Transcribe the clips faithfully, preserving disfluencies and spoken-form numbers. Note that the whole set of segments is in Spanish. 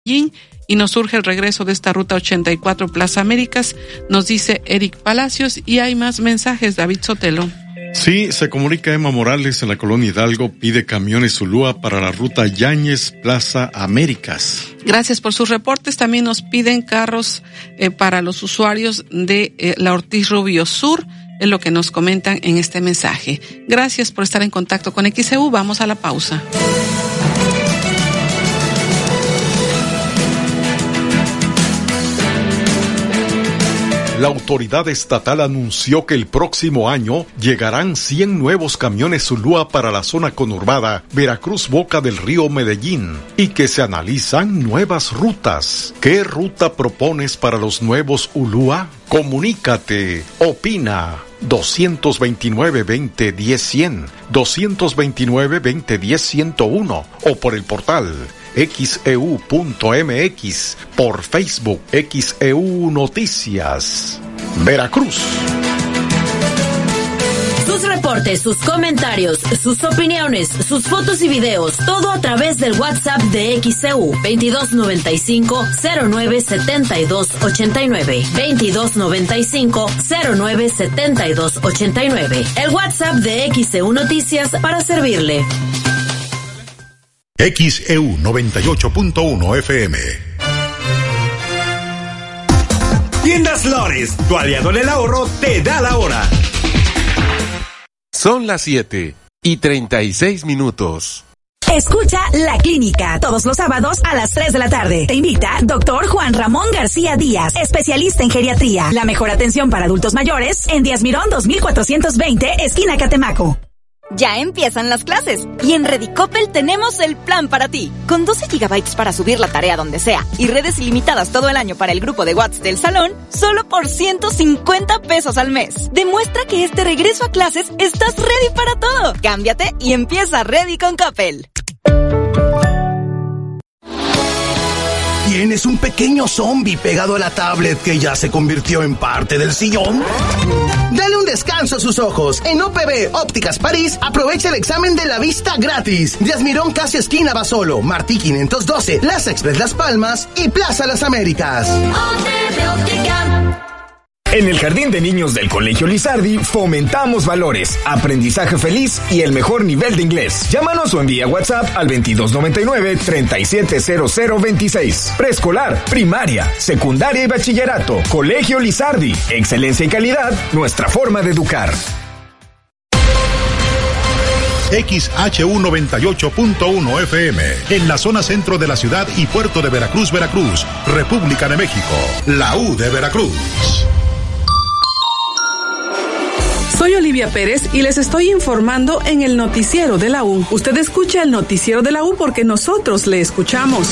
Medellín y nos surge el regreso de esta ruta ochenta y cuatro Plaza Américas, nos dice Eric Palacios, y hay más mensajes, David Sotelo. Sí, se comunica Emma Morales en la colonia Hidalgo, pide camiones Zulúa para la ruta Yáñez Plaza Américas. Gracias por sus reportes. También nos piden carros eh, para los usuarios de eh, la Ortiz Rubio Sur, es lo que nos comentan en este mensaje. Gracias por estar en contacto con X E U. Vamos a la pausa. La autoridad estatal anunció que el próximo año llegarán cien nuevos camiones Zulúa para la zona conurbada Veracruz-Boca del Río Medellín y que se analizan nuevas rutas. ¿Qué ruta propones para los nuevos Zulúa? Comunícate, opina. dos veintinueve, veinte, diez, cien, dos veintinueve, veinte, diez, ciento uno o por el portal X E U punto M X, por Facebook X E U Noticias, Veracruz. Sus reportes, sus comentarios, sus opiniones, sus fotos y videos, todo a través del WhatsApp de X E U, veintidós noventa y cinco, cero nueve setenta y dos ochenta y nueve, veintidós noventa y cinco, cero nueve setenta y dos ochenta y nueve. El WhatsApp de X E U Noticias para servirle. X E U noventa y ocho punto uno F M. Tiendas Lores, tu aliado en el ahorro, te da la hora. Son las siete y treinta y seis minutos. Escucha La Clínica todos los sábados a las tres de la tarde. Te invita doctor Juan Ramón García Díaz, especialista en geriatría. La mejor atención para adultos mayores en Díaz Mirón dos mil cuatrocientos veinte, esquina Catemaco. Ya empiezan las clases y en Redicopel tenemos el plan para ti. Con doce gigabytes para subir la tarea donde sea y redes ilimitadas todo el año para el grupo de WhatsApp del salón, solo por ciento cincuenta pesos al mes. Demuestra que este regreso a clases estás ready para todo. Cámbiate y empieza Ready con Coppel. ¿Tienes un pequeño zombie pegado a la tablet que ya se convirtió en parte del sillón? Dale un descanso a sus ojos. En O P B Ópticas París, aprovecha el examen de la vista gratis. Díaz Mirón, casi esquina Basolo, Martí quinientos doce, Plaza Express Las Palmas y Plaza Las Américas. O P B Óptica. En el Jardín de Niños del Colegio Lizardi fomentamos valores, aprendizaje feliz y el mejor nivel de inglés. Llámanos o envía WhatsApp al veintidós noventa y nueve, treinta y siete cero cero veintiséis. Preescolar, primaria, secundaria y bachillerato. Colegio Lizardi. Excelencia y calidad, nuestra forma de educar. X H U noventa y ocho punto uno F M, en la zona centro de la ciudad y puerto de Veracruz, Veracruz, República de México, la U de Veracruz. Soy Olivia Pérez y les estoy informando en el noticiero de la U. Usted escucha el noticiero de la U porque nosotros le escuchamos.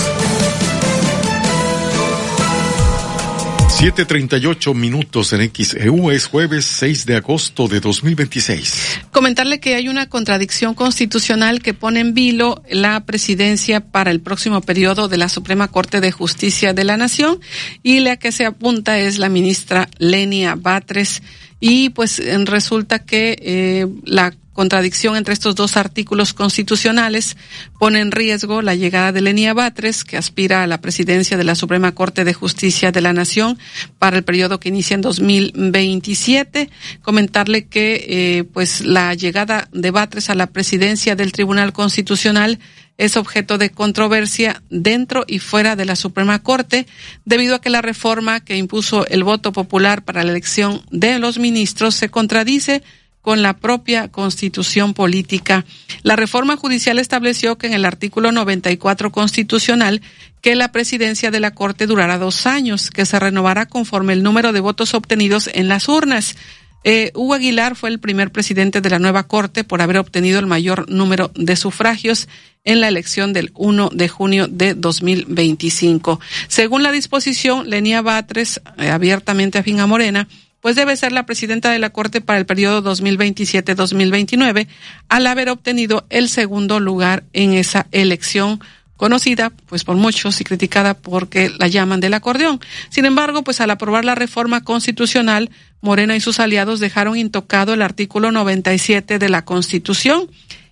siete treinta y ocho minutos en X E U, es jueves seis de agosto de dos mil veintiséis. Comentarle que hay una contradicción constitucional que pone en vilo la presidencia para el próximo periodo de la Suprema Corte de Justicia de la Nación, y la que se apunta es la ministra Lenia Batres. Y pues resulta que eh, la contradicción entre estos dos artículos constitucionales pone en riesgo la llegada de Lenia Batres, que aspira a la presidencia de la Suprema Corte de Justicia de la Nación para el periodo que inicia en dos mil veintisiete. Comentarle que eh, pues la llegada de Batres a la presidencia del Tribunal Constitucional es objeto de controversia dentro y fuera de la Suprema Corte, debido a que la reforma que impuso el voto popular para la elección de los ministros se contradice con la propia Constitución política. La reforma judicial estableció que en el artículo noventa y cuatro constitucional que la presidencia de la Corte durará dos años, que se renovará conforme el número de votos obtenidos en las urnas. Eh, Hugo Aguilar fue el primer presidente de la nueva Corte por haber obtenido el mayor número de sufragios en la elección del primero de junio de dos mil veinticinco. Según la disposición, Lenia Batres, eh, abiertamente afín a Morena, pues debe ser la presidenta de la Corte para el periodo dos mil veintisiete a dos mil veintinueve, al haber obtenido el segundo lugar en esa elección, conocida pues por muchos y criticada porque la llaman del acordeón. Sin embargo, pues al aprobar la reforma constitucional, Morena y sus aliados dejaron intocado el artículo noventa y siete de la Constitución,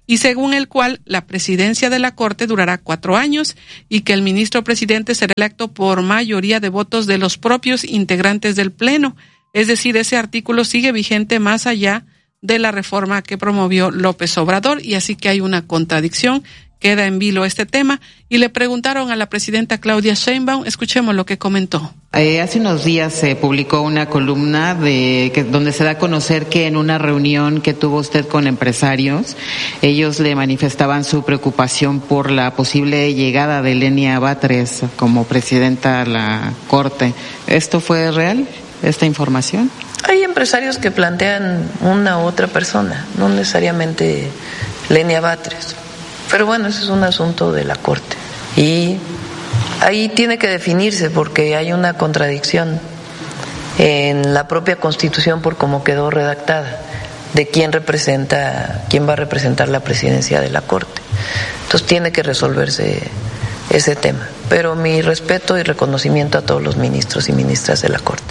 y según el cual la presidencia de la Corte durará cuatro años y que el ministro presidente será electo por mayoría de votos de los propios integrantes del Pleno. Es decir, ese artículo sigue vigente más allá de la reforma que promovió López Obrador, y así que hay una contradicción. Queda en vilo este tema, y le preguntaron a la presidenta Claudia Sheinbaum. Escuchemos lo que comentó. Eh, hace unos días se publicó una columna de que donde se da a conocer que en una reunión que tuvo usted con empresarios, ellos le manifestaban su preocupación por la posible llegada de Lenia Batres como presidenta a la Corte. ¿Esto fue real, esta información? Hay empresarios que plantean una u otra persona, no necesariamente Lenia Batres. Pero bueno, ese es un asunto de la Corte. Y ahí tiene que definirse porque hay una contradicción en la propia Constitución por cómo quedó redactada de quién representa, quién va a representar la presidencia de la Corte. Entonces tiene que resolverse ese tema. Pero mi respeto y reconocimiento a todos los ministros y ministras de la Corte.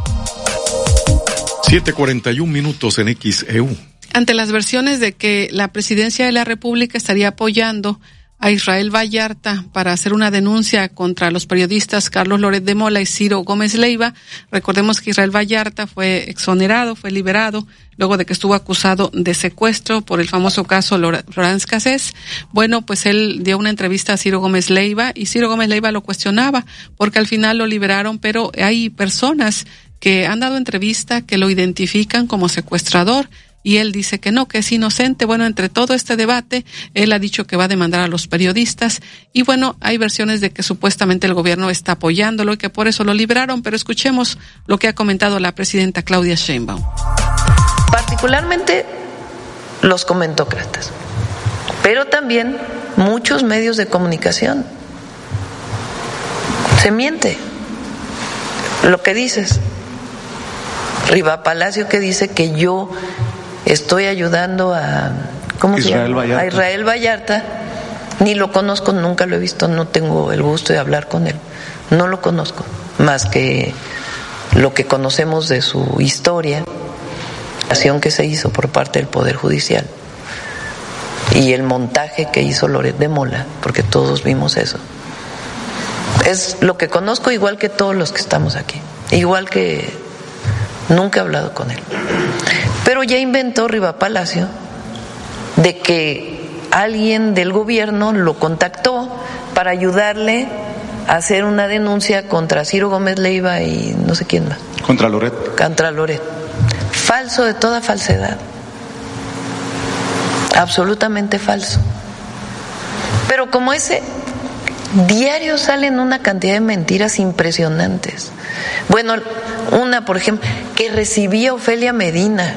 siete cuarenta y un minutos en X E U. Ante las versiones de que la presidencia de la República estaría apoyando a Israel Vallarta para hacer una denuncia contra los periodistas Carlos Loret de Mola y Ciro Gómez Leiva, recordemos que Israel Vallarta fue exonerado, fue liberado, luego de que estuvo acusado de secuestro por el famoso caso Florence Cassés. Bueno, pues él dio una entrevista a Ciro Gómez Leiva y Ciro Gómez Leiva lo cuestionaba porque al final lo liberaron, pero hay personas que han dado entrevista que lo identifican como secuestrador. Y él dice que no, que es inocente. Bueno, entre todo este debate, él ha dicho que va a demandar a los periodistas. Y bueno, hay versiones de que supuestamente el gobierno está apoyándolo y que por eso lo liberaron. Pero escuchemos lo que ha comentado la presidenta Claudia Sheinbaum. Particularmente los comentócratas, pero también muchos medios de comunicación. Se miente lo que dices. Riva Palacio que dice que yo estoy ayudando a ¿cómo Israel se llama? Vallarta. A Israel Vallarta, ni lo conozco, nunca lo he visto, no tengo el gusto de hablar con él, no lo conozco, más que lo que conocemos de su historia, la acción que se hizo por parte del Poder Judicial y el montaje que hizo Loret de Mola, porque todos vimos eso. Es lo que conozco, igual que todos los que estamos aquí, igual que nunca he hablado con él. Pero ya inventó Riva Palacio de que alguien del gobierno lo contactó para ayudarle a hacer una denuncia contra Ciro Gómez Leiva y no sé quién más. Contra Loret. Contra Loret. Falso de toda falsedad. Absolutamente falso. Pero como ese diario salen una cantidad de mentiras impresionantes. Bueno, una, por ejemplo, que recibía Ofelia Medina,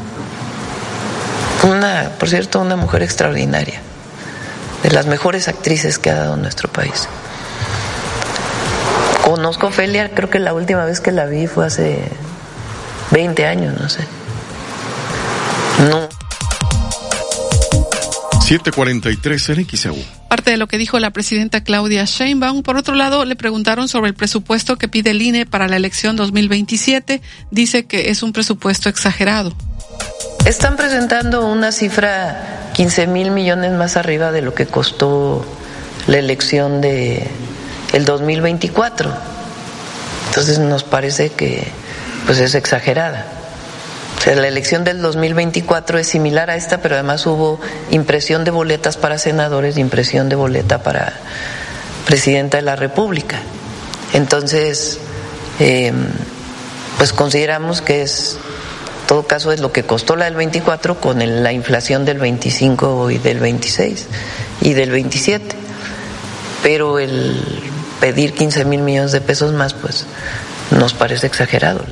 una, por cierto, una mujer extraordinaria, de las mejores actrices que ha dado nuestro país. Conozco a Ofelia, creo que la última vez que la vi fue hace veinte años, no sé. No. siete cuarenta y tres en X E U. Parte de lo que dijo la presidenta Claudia Sheinbaum. Por otro lado, le preguntaron sobre el presupuesto que pide el I N E para la elección dos mil veintisiete. Dice que es un presupuesto exagerado. Están presentando una cifra quince mil millones más arriba de lo que costó la elección de el dos mil veinticuatro. Entonces nos parece que pues es exagerada. O sea, la elección del dos mil veinticuatro es similar a esta, pero además hubo impresión de boletas para senadores y impresión de boleta para presidenta de la República. Entonces, eh, pues consideramos que es, en todo caso, es lo que costó la del veinticuatro con el, la inflación del veinticinco y del veintiséis y del veintisiete. Pero el pedir quince mil millones de pesos más, pues nos parece exagerado.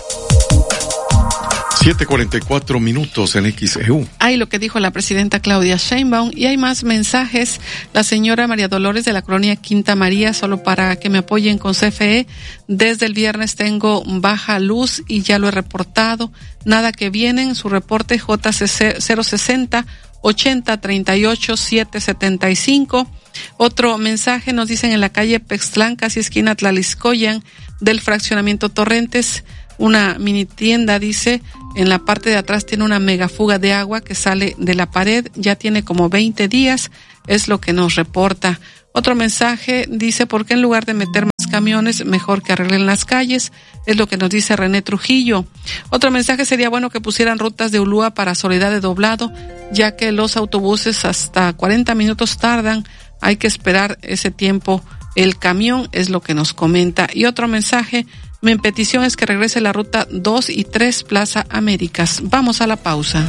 siete cuarenta y cuatro minutos en X E U. Hay lo que dijo la presidenta Claudia Sheinbaum y hay más mensajes. La señora María Dolores de la colonia Quinta María, solo para que me apoyen con C F E. Desde el viernes tengo baja luz y ya lo he reportado. Nada que vienen, su reporte J C cero sesenta ochenta treinta y ocho siete setenta y cinco. Otro mensaje nos dicen en la calle Pextlán, casi esquina Tlaliscoyan, del fraccionamiento Torrentes. una mini tienda, dice, en la parte de atrás tiene una mega fuga de agua que sale de la pared, ya tiene como veinte días, es lo que nos reporta. Otro mensaje dice, ¿por qué en lugar de meter más camiones, mejor que arreglen las calles? Es lo que nos dice René Trujillo. Otro mensaje, sería bueno que pusieran rutas de Ulúa para Soledad de Doblado, ya que los autobuses hasta cuarenta minutos tardan, hay que esperar ese tiempo el camión, es lo que nos comenta. Y otro mensaje, mi petición es que regrese la ruta dos y tres Plaza Américas. Vamos a la pausa.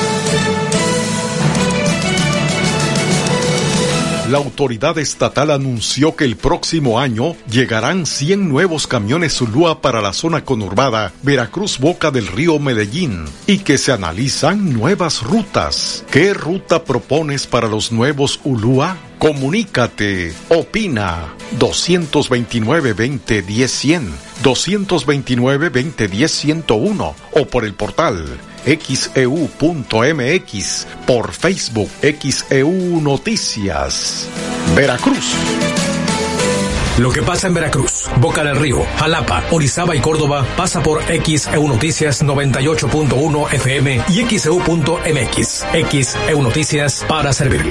La autoridad estatal anunció que el próximo año llegarán cien nuevos camiones Zulúa para la zona conurbada Veracruz Boca del Río Medellín y que se analizan nuevas rutas. ¿Qué ruta propones para los nuevos Ulúa? Comunícate, opina, dos veintinueve, veinte, diez, cien, dos veintinueve, veinte, diez, ciento uno o por el portal X E U punto M X, por Facebook X E U Noticias. Veracruz. Lo que pasa en Veracruz, Boca del Río, Jalapa, Orizaba y Córdoba pasa por X E U Noticias noventa y ocho punto uno F M y X E U punto M X. X E U Noticias para servirle.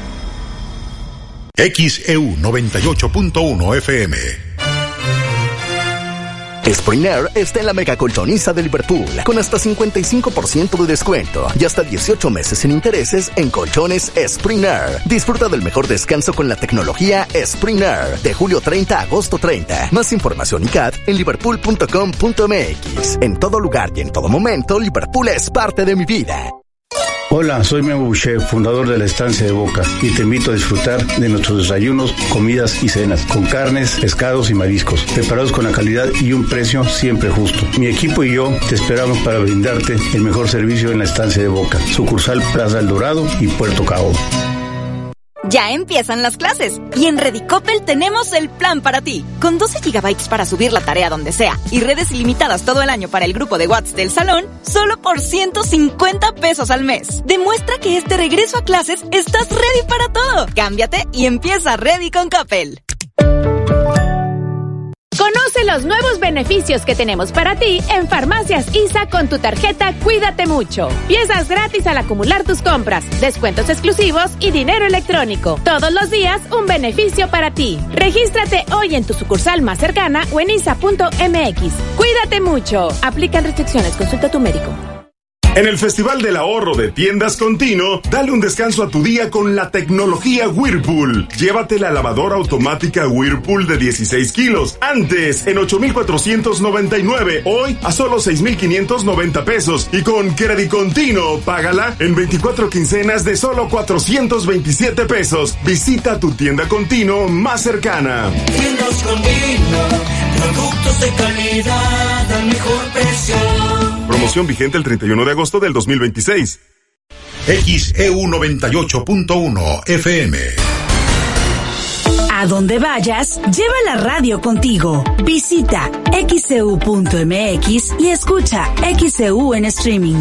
X E U noventa y ocho punto uno F M. Spring Air está en la mega colchoniza de Liverpool, con hasta cincuenta y cinco por ciento de descuento y hasta dieciocho meses sin intereses en colchones Spring Air. Disfruta del mejor descanso con la tecnología Spring Air, de julio treinta a agosto treinta. Más información y C A D en liverpool punto com punto M X. En todo lugar y en todo momento, Liverpool es parte de mi vida. Hola, soy Memo Boucher, fundador de la Estancia de Boca, y te invito a disfrutar de nuestros desayunos, comidas y cenas, con carnes, pescados y mariscos, preparados con la calidad y un precio siempre justo. Mi equipo y yo te esperamos para brindarte el mejor servicio en la Estancia de Boca, sucursal Plaza El Dorado y Puerto Cabo. Ya empiezan las clases y en Redicopel tenemos el plan para ti. Con doce gigabytes para subir la tarea donde sea y redes ilimitadas todo el año para el grupo de WhatsApp del salón, solo por ciento cincuenta pesos al mes. Demuestra que este regreso a clases estás ready para todo. Cámbiate y empieza Ready con Coppel. Conoce los nuevos beneficios que tenemos para ti en Farmacias I S A con tu tarjeta Cuídate Mucho. Piezas gratis al acumular tus compras, descuentos exclusivos y dinero electrónico. Todos los días un beneficio para ti. Regístrate hoy en tu sucursal más cercana o en isa punto M X. Cuídate mucho. Aplican restricciones. Consulta a tu médico. En el Festival del Ahorro de Tiendas Continuo, dale un descanso a tu día con la tecnología Whirlpool. Llévate la lavadora automática Whirlpool de dieciséis kilos. Antes, en ocho mil cuatrocientos noventa y nueve. Hoy, a solo seis mil quinientos noventa pesos. Y con Credit Continuo, págala en veinticuatro quincenas de solo cuatrocientos veintisiete pesos. Visita tu tienda Continuo más cercana. Tiendas Continuo, productos de calidad al mejor precio. Promoción vigente el treinta y uno de agosto del dos mil veintiséis. X E U noventa y ocho punto uno F M. A donde vayas, lleva la radio contigo. Visita X E U punto M X y escucha X E U en streaming.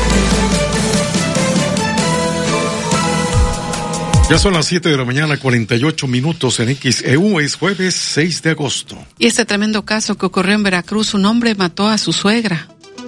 Ya son las siete de la mañana, cuarenta y ocho minutos en X E U, es jueves seis de agosto. Y este tremendo caso que ocurrió en Veracruz, un hombre mató a su suegra.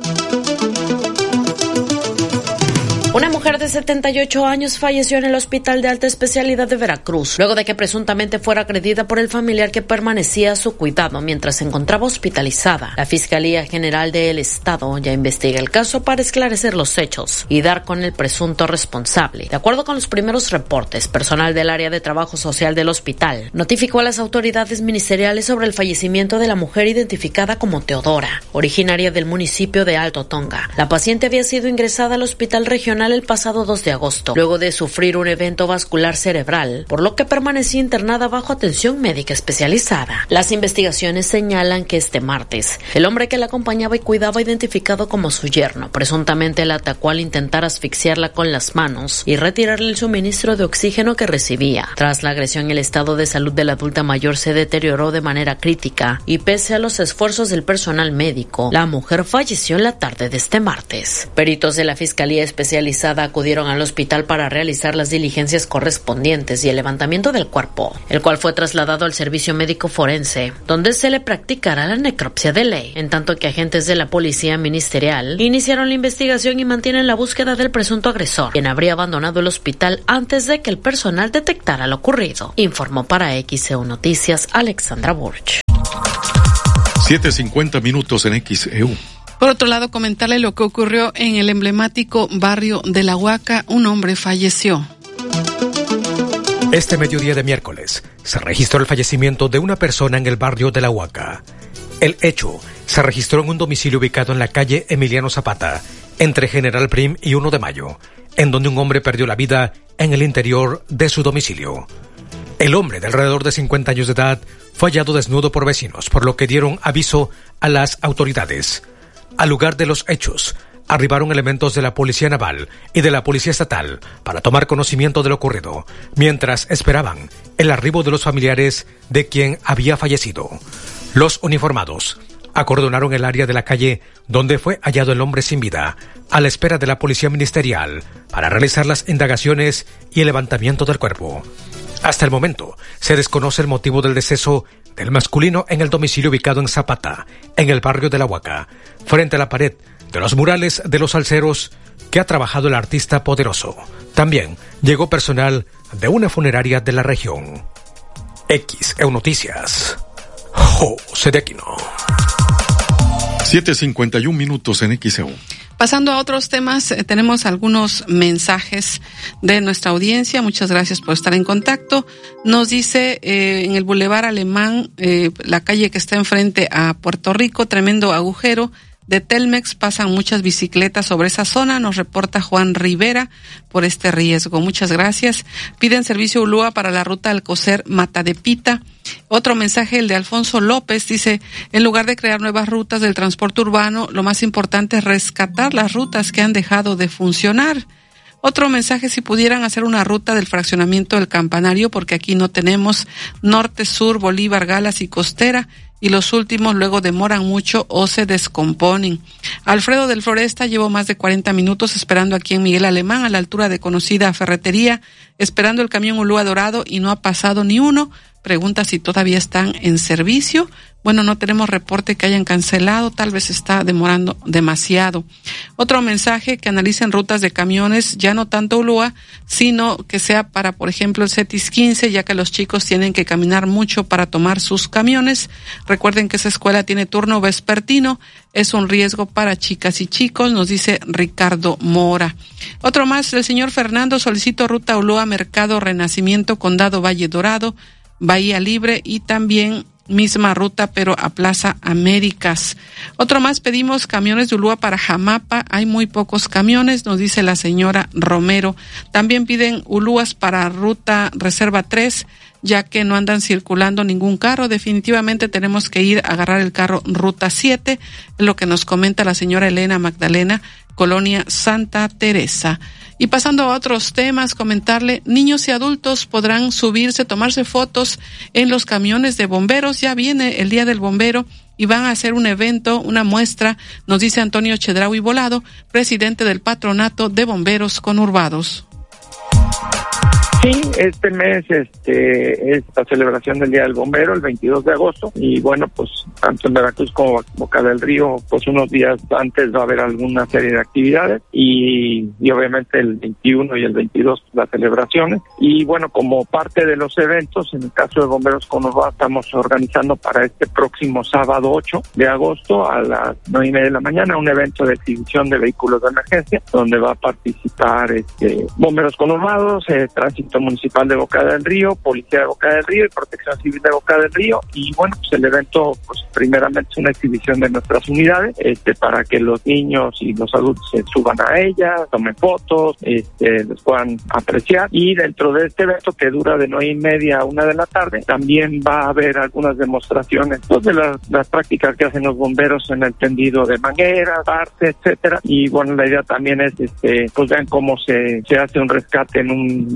Una mujer de setenta y ocho años falleció en el Hospital de Alta Especialidad de Veracruz, luego de que presuntamente fuera agredida por el familiar que permanecía a su cuidado mientras se encontraba hospitalizada. La Fiscalía General del Estado ya investiga el caso para esclarecer los hechos y dar con el presunto responsable. De acuerdo con los primeros reportes, personal del área de trabajo social del hospital notificó a las autoridades ministeriales sobre el fallecimiento de la mujer identificada como Teodora, originaria del municipio de Alto Tonga. La paciente había sido ingresada al Hospital Regional el pasado dos de agosto, luego de sufrir un evento vascular cerebral, por lo que permanecía internada bajo atención médica especializada. Las investigaciones señalan que este martes, el hombre que la acompañaba y cuidaba, identificado como su yerno, presuntamente la atacó al intentar asfixiarla con las manos y retirarle el suministro de oxígeno que recibía. Tras la agresión, el estado de salud de la adulta mayor se deterioró de manera crítica y pese a los esfuerzos del personal médico, la mujer falleció en la tarde de este martes. Peritos de la Fiscalía Especializada acudieron al hospital para realizar las diligencias correspondientes y el levantamiento del cuerpo, el cual fue trasladado al servicio médico forense, donde se le practicará la necropsia de ley, en tanto que agentes de la policía ministerial iniciaron la investigación y mantienen la búsqueda del presunto agresor, quien habría abandonado el hospital antes de que el personal detectara lo ocurrido, informó para X E U Noticias Alexandra Burch. siete cincuenta minutos en X E U. Por otro lado, comentarle lo que ocurrió en el emblemático barrio de La Huaca. Un hombre falleció. Este mediodía de miércoles se registró el fallecimiento de una persona en el barrio de La Huaca. El hecho se registró en un domicilio ubicado en la calle Emiliano Zapata, entre General Prim y uno de Mayo, en donde un hombre perdió la vida en el interior de su domicilio. El hombre de alrededor de cincuenta años de edad fue hallado desnudo por vecinos, por lo que dieron aviso a las autoridades. Al lugar de los hechos, arribaron elementos de la Policía Naval y de la Policía Estatal para tomar conocimiento de lo ocurrido, mientras esperaban el arribo de los familiares de quien había fallecido. Los uniformados acordonaron el área de la calle donde fue hallado el hombre sin vida, a la espera de la Policía Ministerial para realizar las indagaciones y el levantamiento del cuerpo. Hasta el momento, se desconoce el motivo del deceso del masculino en el domicilio ubicado en Zapata, en el barrio de La Huaca, frente a la pared de los murales de los salseros que ha trabajado el artista Poderoso. También llegó personal de una funeraria de la región. X E U Noticias, José de Aquino. siete cincuenta y un minutos en X E U. Pasando a otros temas, eh, tenemos algunos mensajes de nuestra audiencia. Muchas gracias por estar en contacto. Nos dice eh, en el Boulevard Alemán, eh, la calle que está enfrente a Puerto Rico, tremendo agujero de Telmex, pasan muchas bicicletas sobre esa zona. Nos reporta Juan Rivera por este riesgo. Muchas gracias. Piden servicio U L U A para la ruta Alcocer Matadepita. Otro mensaje, el de Alfonso López, dice, en lugar de crear nuevas rutas del transporte urbano, lo más importante es rescatar las rutas que han dejado de funcionar. Otro mensaje, si pudieran hacer una ruta del fraccionamiento del Campanario, porque aquí no tenemos norte, sur, Bolívar, Galas y Costera, y los últimos luego demoran mucho o se descomponen. Alfredo del Floresta, llevo más de cuarenta minutos esperando aquí en Miguel Alemán, a la altura de conocida ferretería, esperando el camión U L U A dorado y no ha pasado ni uno. Pregunta si todavía están en servicio. Bueno, no tenemos reporte que hayan cancelado, tal vez está demorando demasiado. Otro mensaje, que analicen rutas de camiones, ya no tanto U L U A, sino que sea para, por ejemplo, el CETIS quince, ya que los chicos tienen que caminar mucho para tomar sus camiones. Recuerden que esa escuela tiene turno vespertino, es un riesgo para chicas y chicos, nos dice Ricardo Mora. Otro más, el señor Fernando, solicito ruta U L U A Mercado Renacimiento, Condado Valle Dorado, Bahía Libre, y también misma ruta pero a Plaza Américas. Otro más, pedimos camiones de U L U A para Jamapa, hay muy pocos camiones, nos dice la señora Romero. También piden U L U As para ruta Reserva tres, ya que no andan circulando ningún carro. Definitivamente tenemos que ir a agarrar el carro Ruta siete, lo que nos comenta la señora Elena Magdalena, Colonia Santa Teresa. Y pasando a otros temas, comentarle, niños y adultos podrán subirse, tomarse fotos en los camiones de bomberos. Ya viene el Día del Bombero y van a hacer un evento, una muestra, nos dice Antonio Chedraui Volado, presidente del Patronato de Bomberos Conurbados. Sí, este mes este es la celebración del Día del Bombero, el veintidós de agosto, y bueno, pues tanto en Veracruz como Boca del Río, pues unos días antes va a haber alguna serie de actividades, y, y obviamente el veintiuno y el veintidós las celebraciones, y bueno, como parte de los eventos, en el caso de Bomberos Conurbados, estamos organizando para este próximo sábado ocho de agosto a las nueve y media de la mañana un evento de exhibición de vehículos de emergencia, donde va a participar este Bomberos Conurbados, eh, Tránsito Municipal de Boca del Río, Policía de Boca del Río y Protección Civil de Boca del Río. Y bueno, pues el evento, pues primeramente es una exhibición de nuestras unidades, este, para que los niños y los adultos se suban a ellas, tomen fotos, este, les puedan apreciar. Y dentro de este evento, que dura de nueve y media a una de la tarde, también va a haber algunas demostraciones, pues, de las, las prácticas que hacen los bomberos en el tendido de mangueras, darse, etcétera. Y bueno, la idea también es, este, pues vean cómo se, se hace un rescate en un vehículo,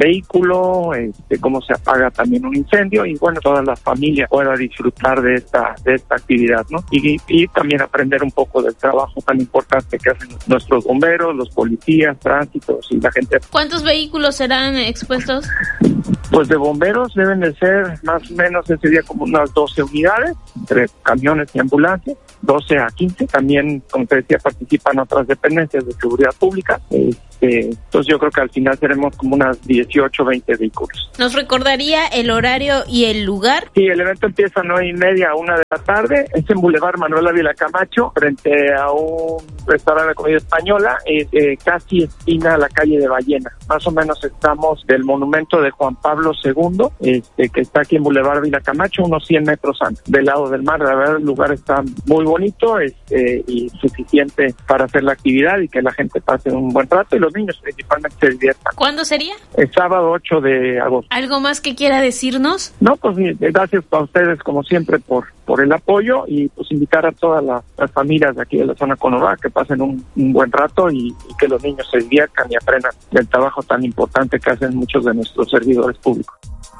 protocolo, este, cómo se apaga también un incendio y bueno, toda la familia pueda disfrutar de esta de esta actividad, ¿no? Y, y también aprender un poco del trabajo tan importante que hacen nuestros bomberos, los policías, tránsitos y la gente. ¿Cuántos vehículos serán expuestos? Pues de bomberos deben de ser más o menos ese día como unas doce unidades, entre camiones y ambulancias, doce a quince. También, como te decía, participan otras dependencias de seguridad pública. Este, entonces yo creo que al final seremos como unas dieciocho, veinte vehículos. ¿Nos recordaría el horario y el lugar? Sí, el evento empieza a nueve y media a una de la tarde. Es en Boulevard Manuel Ávila Camacho, frente a un restaurante de comida española, eh, eh, casi esquina a la calle de Ballena. Más o menos estamos del monumento de Juan Pablo segundo, este, que está aquí en Boulevard Ávila Camacho, unos cien metros antes, del lado del mar. La verdad, el lugar está muy bonito este, y suficiente para hacer la actividad y que la gente pase un buen rato y los niños principalmente se diviertan. ¿Cuándo sería? El sábado ocho de agosto. ¿Algo más que quiera decirnos? No, pues gracias a ustedes como siempre por por el apoyo y pues invitar a todas las, las familias de aquí de la zona conurbada que pasen un, un buen rato y, y que los niños se diviertan y aprendan del trabajo tan importante que hacen muchos de nuestros servidores públicos.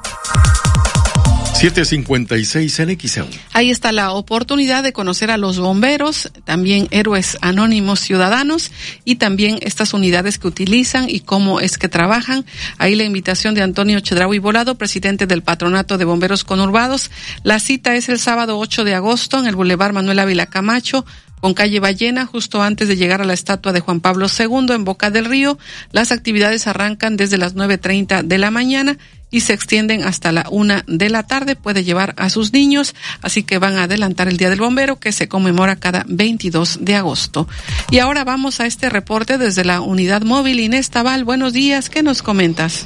siete cincuenta y seis en X E U. Ahí está la oportunidad de conocer a los bomberos, también héroes anónimos ciudadanos y también estas unidades que utilizan y cómo es que trabajan. Ahí la invitación de Antonio Chedraui Volado, presidente del Patronato de Bomberos Conurbados. La cita es el sábado ocho de agosto en el Boulevard Manuel Ávila Camacho, con calle Ballena, justo antes de llegar a la estatua de Juan Pablo segundo en Boca del Río. Las actividades arrancan desde las nueve treinta de la mañana y se extienden hasta la una de la tarde. Puede llevar a sus niños, así que van a adelantar el Día del Bombero, que se conmemora cada veintidós de agosto. Y ahora vamos a este reporte desde la unidad móvil. Inés Tabal, buenos días, ¿qué nos comentas?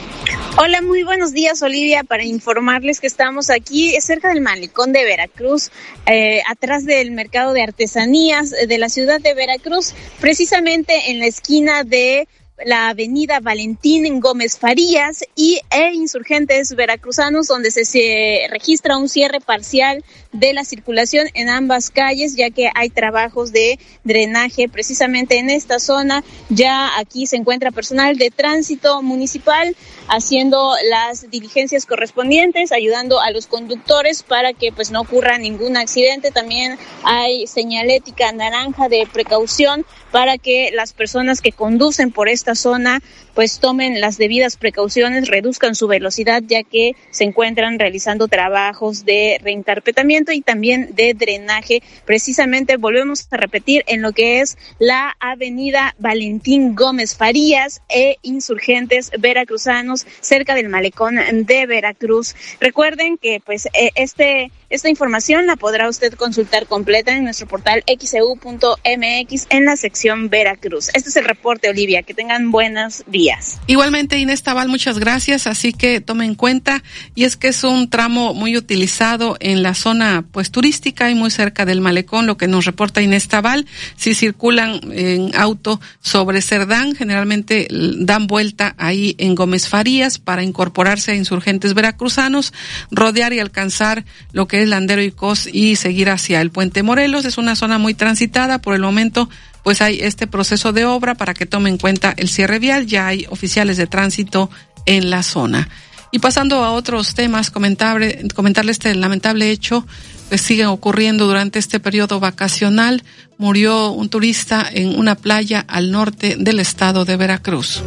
Hola, muy buenos días, Olivia, para informarles que estamos aquí cerca del malecón de Veracruz, eh, atrás del mercado de artesanías de la ciudad de Veracruz, precisamente en la esquina de la avenida Valentín Gómez Farías y e Insurgentes Veracruzanos, donde se, se registra un cierre parcial de la circulación en ambas calles, ya que hay trabajos de drenaje precisamente en esta zona. Ya aquí se encuentra personal de tránsito municipal haciendo las diligencias correspondientes, ayudando a los conductores para que pues no ocurra ningún accidente. También hay señalética naranja de precaución para que las personas que conducen por esta zona pues tomen las debidas precauciones, reduzcan su velocidad, ya que se encuentran realizando trabajos de reencarpetamiento y también de drenaje. Precisamente volvemos a repetir en lo que es la avenida Valentín Gómez Farías e Insurgentes Veracruzanos, cerca del malecón de Veracruz. Recuerden que pues este esta información la podrá usted consultar completa en nuestro portal x e u punto m x en la sección Veracruz. Este es el reporte, Olivia. Que tengan buenos días. Igualmente, Inés Tabal, muchas gracias. Así que tome en cuenta, y es que es un tramo muy utilizado en la zona pues turística y muy cerca del malecón, lo que nos reporta Inés Tabal. Si circulan en auto sobre Cerdán, generalmente dan vuelta ahí en Gómez Farías para incorporarse a Insurgentes Veracruzanos, rodear y alcanzar lo que es Landero y Cos y seguir hacia el Puente Morelos. Es una zona muy transitada. Por el momento pues hay este proceso de obra para que tome en cuenta el cierre vial. Ya hay oficiales de tránsito en la zona. Y pasando a otros temas, comentarle, comentarle este lamentable hecho que sigue ocurriendo durante este periodo vacacional. Murió un turista en una playa al norte del estado de Veracruz.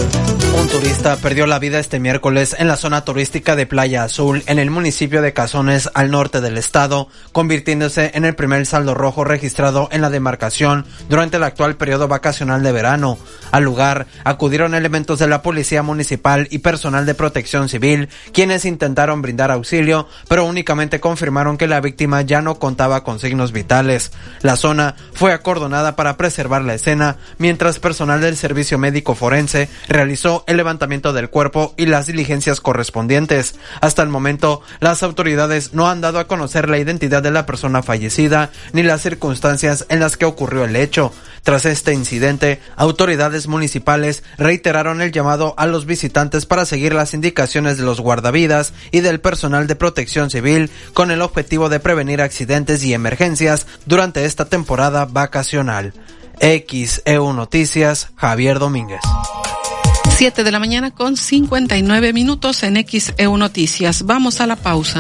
Un turista perdió la vida este miércoles en la zona turística de Playa Azul, en el municipio de Cazones, al norte del estado, convirtiéndose en el primer saldo rojo registrado en la demarcación durante el actual periodo vacacional de verano. Al lugar acudieron elementos de la policía municipal y personal de protección civil, quienes intentaron brindar auxilio, pero únicamente confirmaron que la víctima ya no contaba con signos vitales. La zona fue acordonada para preservar la escena, mientras personal del servicio médico forense realizó el levantamiento del cuerpo y las diligencias correspondientes. Hasta el momento, las autoridades no han dado a conocer la identidad de la persona fallecida ni las circunstancias en las que ocurrió el hecho. Tras este incidente, autoridades municipales reiteraron el llamado a los visitantes para seguir las indicaciones de los guardavidas y del personal de protección civil con el objetivo de prevenir accidentes y emergencias durante esta temporada vacacional. X E U Noticias, Javier Domínguez. Siete de la mañana con cincuenta y nueve minutos en X E U Noticias. Vamos a la pausa.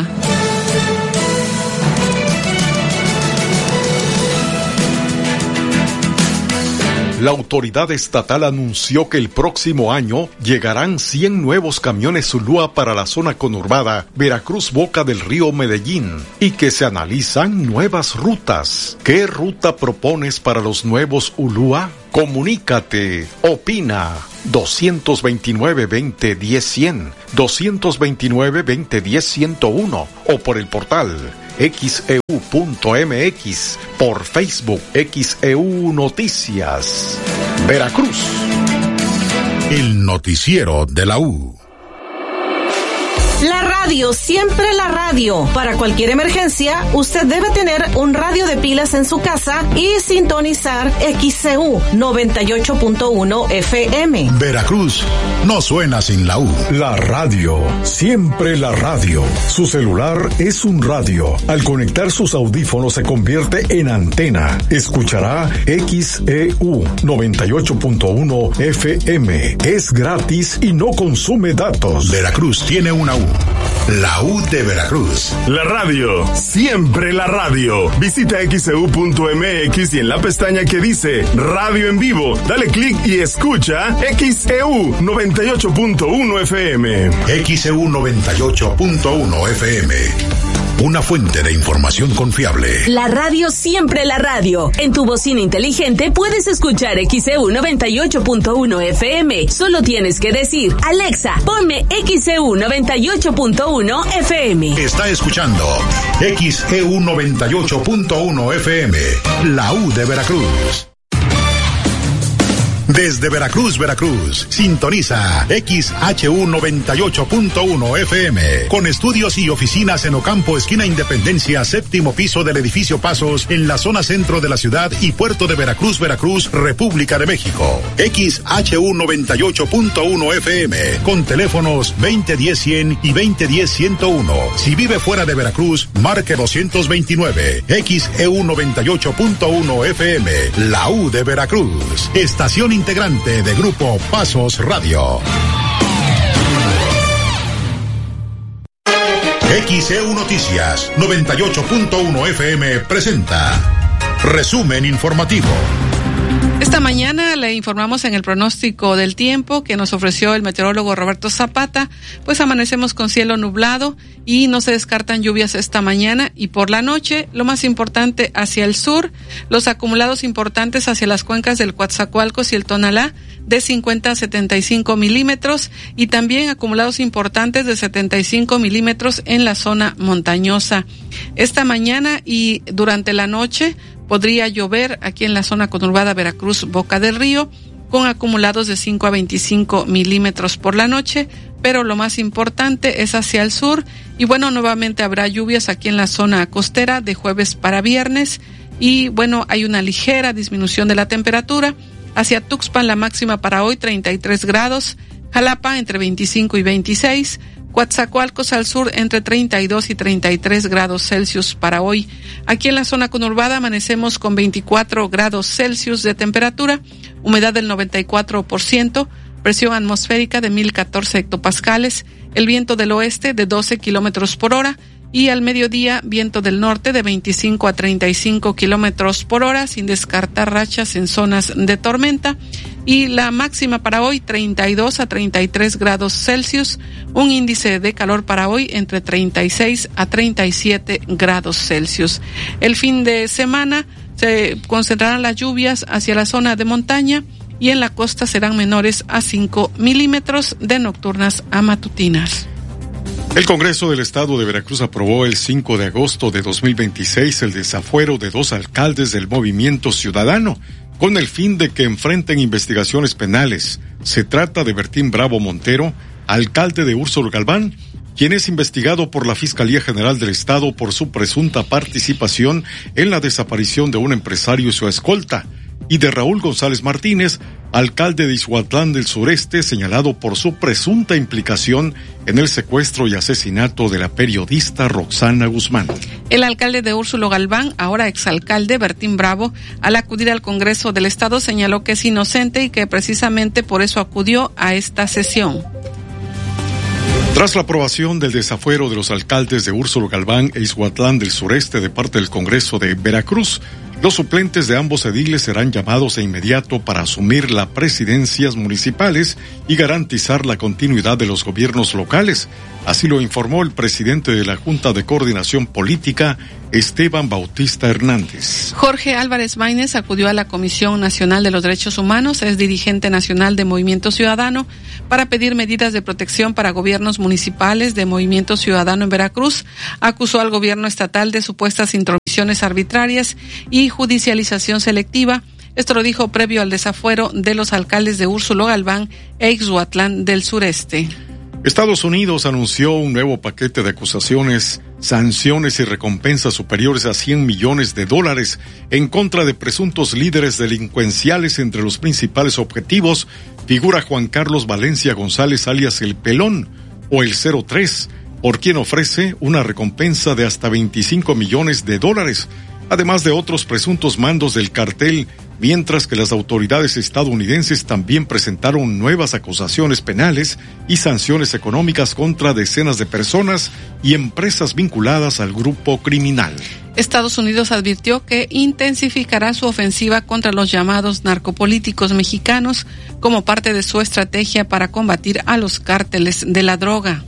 La autoridad estatal anunció que el próximo año llegarán cien nuevos camiones Zulúa para la zona conurbada Veracruz Boca del Río Medellín y que se analizan nuevas rutas. ¿Qué ruta propones para los nuevos Ulúa? Comunícate, opina. dos veintinueve, veinte, diez, cien, dos veintinueve, veinte, diez, ciento uno o por el portal X E U punto M X, por Facebook X E U Noticias. Veracruz. El noticiero de la U. La radio, siempre la radio. Para cualquier emergencia, usted debe tener un radio de pilas en su casa y sintonizar X E U noventa y ocho punto uno F M. Veracruz no suena sin la U. La radio, siempre la radio. Su celular es un radio. Al conectar sus audífonos se convierte en antena. Escuchará X E U noventa y ocho punto uno F M. Es gratis y no consume datos. Veracruz tiene una U. La U de Veracruz. La radio, siempre la radio. Visita X E U punto M X y en la pestaña que dice Radio en Vivo, dale clic y escucha X E U noventa y ocho punto uno F M. X E U noventa y ocho punto uno F M. Una fuente de información confiable. La radio, siempre la radio. En tu bocina inteligente puedes escuchar X E U noventa y ocho punto uno F M. Solo tienes que decir, Alexa, ponme X E U noventa y ocho punto uno F M. Está escuchando X E U noventa y ocho punto uno F M. La U de Veracruz. Desde Veracruz, Veracruz, sintoniza X H U noventa y ocho punto uno F M, con estudios y oficinas en Ocampo, esquina Independencia, séptimo piso del edificio Pasos, en la zona centro de la ciudad y puerto de Veracruz, Veracruz, República de México. X H U noventa y ocho punto uno F M, con teléfonos veinte diez cien y veinte diez ciento uno. Si vive fuera de Veracruz, marque doscientos veintinueve. X E U noventa y ocho punto uno F M, la U de Veracruz. Estación integrante de Grupo Pasos Radio. X E U Noticias noventa y ocho punto uno F M presenta Resumen Informativo. Esta mañana le informamos en el pronóstico del tiempo que nos ofreció el meteorólogo Roberto Zapata, pues amanecemos con cielo nublado y no se descartan lluvias esta mañana y por la noche, lo más importante hacia el sur, los acumulados importantes hacia las cuencas del Coatzacoalcos y el Tonalá de cincuenta a setenta y cinco milímetros y también acumulados importantes de setenta y cinco milímetros en la zona montañosa. Esta mañana y durante la noche podría llover aquí en la zona conurbada Veracruz, Boca del Río, con acumulados de cinco a veinticinco milímetros por la noche, pero lo más importante es hacia el sur y bueno, nuevamente habrá lluvias aquí en la zona costera de jueves para viernes y bueno, hay una ligera disminución de la temperatura. Hacia Tuxpan la máxima para hoy treinta y tres grados, Jalapa entre veinticinco y veintiséis, Coatzacoalcos al sur entre treinta y dos y treinta y tres grados Celsius para hoy. Aquí en la zona conurbada amanecemos con veinticuatro grados Celsius de temperatura, humedad del noventa y cuatro por ciento, presión atmosférica de mil catorce hectopascales, el viento del oeste de doce kilómetros por hora y al mediodía viento del norte de veinticinco a treinta y cinco kilómetros por hora, sin descartar rachas en zonas de tormenta. Y la máxima para hoy treinta y dos a treinta y tres grados Celsius, un índice de calor para hoy entre treinta y seis a treinta y siete grados Celsius. El fin de semana se concentrarán las lluvias hacia la zona de montaña y en la costa serán menores a cinco milímetros de nocturnas a matutinas. El Congreso del Estado de Veracruz aprobó el cinco de agosto de dos mil veintiséis el desafuero de dos alcaldes del Movimiento Ciudadano, con el fin de que enfrenten investigaciones penales. Se trata de Bertín Bravo Montero, alcalde de Úrsula Galván, quien es investigado por la Fiscalía General del Estado por su presunta participación en la desaparición de un empresario y su escolta, y de Raúl González Martínez, alcalde de Ixhuatlán del Sureste, señalado por su presunta implicación en el secuestro y asesinato de la periodista Roxana Guzmán. El alcalde de Úrsulo Galván, ahora exalcalde Bertín Bravo, al acudir al Congreso del Estado señaló que es inocente y que precisamente por eso acudió a esta sesión. Tras la aprobación del desafuero de los alcaldes de Úrsulo Galván e Ixhuatlán del Sureste de parte del Congreso de Veracruz, los suplentes de ambos ediles serán llamados de inmediato para asumir las presidencias municipales y garantizar la continuidad de los gobiernos locales. Así lo informó el presidente de la Junta de Coordinación Política, Esteban Bautista Hernández. Jorge Álvarez Maínez acudió a la Comisión Nacional de los Derechos Humanos, es dirigente nacional de Movimiento Ciudadano, para pedir medidas de protección para gobiernos municipales de Movimiento Ciudadano en Veracruz. Acusó al gobierno estatal de supuestas intromisiones arbitrarias y judicialización selectiva. Esto lo dijo previo al desafuero de los alcaldes de Úrsulo Galván e Ixhuatlán del Sureste. Estados Unidos anunció un nuevo paquete de acusaciones, sanciones y recompensas superiores a cien millones de dólares en contra de presuntos líderes delincuenciales. Entre los principales objetivos figura Juan Carlos Valencia González alias El Pelón o el cero tres, por quien ofrece una recompensa de hasta veinticinco millones de dólares, además de otros presuntos mandos del cartel, mientras que las autoridades estadounidenses también presentaron nuevas acusaciones penales y sanciones económicas contra decenas de personas y empresas vinculadas al grupo criminal. Estados Unidos advirtió que intensificará su ofensiva contra los llamados narcopolíticos mexicanos como parte de su estrategia para combatir a los cárteles de la droga.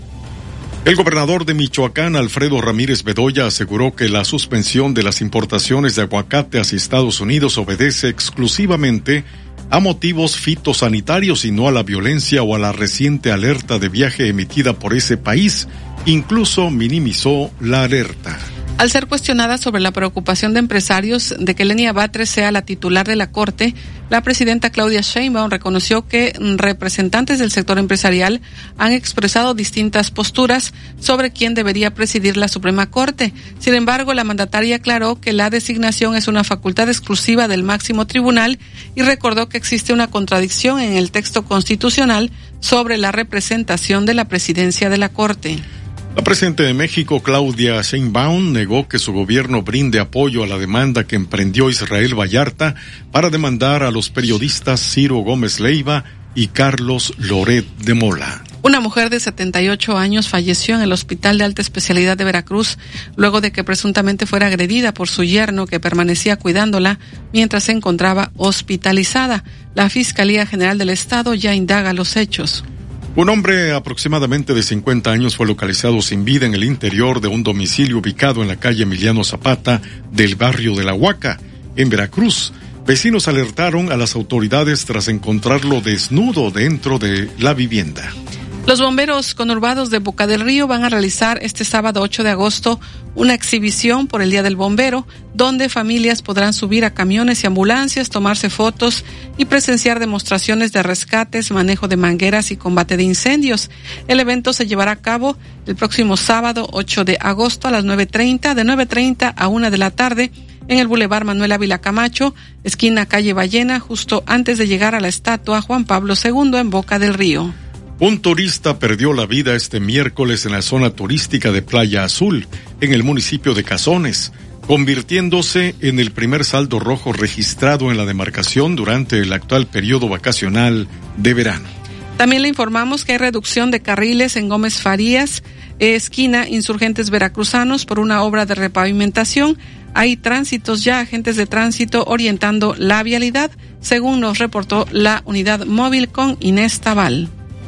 El gobernador de Michoacán, Alfredo Ramírez Bedoya, aseguró que la suspensión de las importaciones de aguacate hacia Estados Unidos obedece exclusivamente a motivos fitosanitarios y no a la violencia o a la reciente alerta de viaje emitida por ese país. Incluso minimizó la alerta. Al ser cuestionada sobre la preocupación de empresarios de que Lenia Batres sea la titular de la Corte, la presidenta Claudia Sheinbaum reconoció que representantes del sector empresarial han expresado distintas posturas sobre quién debería presidir la Suprema Corte. Sin embargo, la mandataria aclaró que la designación es una facultad exclusiva del máximo tribunal y recordó que existe una contradicción en el texto constitucional sobre la representación de la presidencia de la Corte. La presidenta de México, Claudia Sheinbaum, negó que su gobierno brinde apoyo a la demanda que emprendió Israel Vallarta para demandar a los periodistas Ciro Gómez Leiva y Carlos Loret de Mola. Una mujer de setenta y ocho años falleció en el Hospital de Alta Especialidad de Veracruz luego de que presuntamente fuera agredida por su yerno que permanecía cuidándola mientras se encontraba hospitalizada. La Fiscalía General del Estado ya indaga los hechos. Un hombre aproximadamente de cincuenta años fue localizado sin vida en el interior de un domicilio ubicado en la calle Emiliano Zapata del barrio de La Huaca, en Veracruz. Vecinos alertaron a las autoridades tras encontrarlo desnudo dentro de la vivienda. Los bomberos conurbados de Boca del Río van a realizar este sábado ocho de agosto una exhibición por el Día del Bombero, donde familias podrán subir a camiones y ambulancias, tomarse fotos y presenciar demostraciones de rescates, manejo de mangueras y combate de incendios. El evento se llevará a cabo el próximo sábado ocho de agosto a las nueve treinta, de nueve treinta a una de la tarde, en el Boulevard Manuel Ávila Camacho, esquina calle Ballena, justo antes de llegar a la estatua Juan Pablo segundo en Boca del Río. Un turista perdió la vida este miércoles en la zona turística de Playa Azul, en el municipio de Cazones, convirtiéndose en el primer saldo rojo registrado en la demarcación durante el actual periodo vacacional de verano. También le informamos que hay reducción de carriles en Gómez Farías, esquina Insurgentes Veracruzanos, por una obra de repavimentación. Hay tránsitos ya, agentes de tránsito orientando la vialidad, según nos reportó la unidad móvil con Inés Tabal.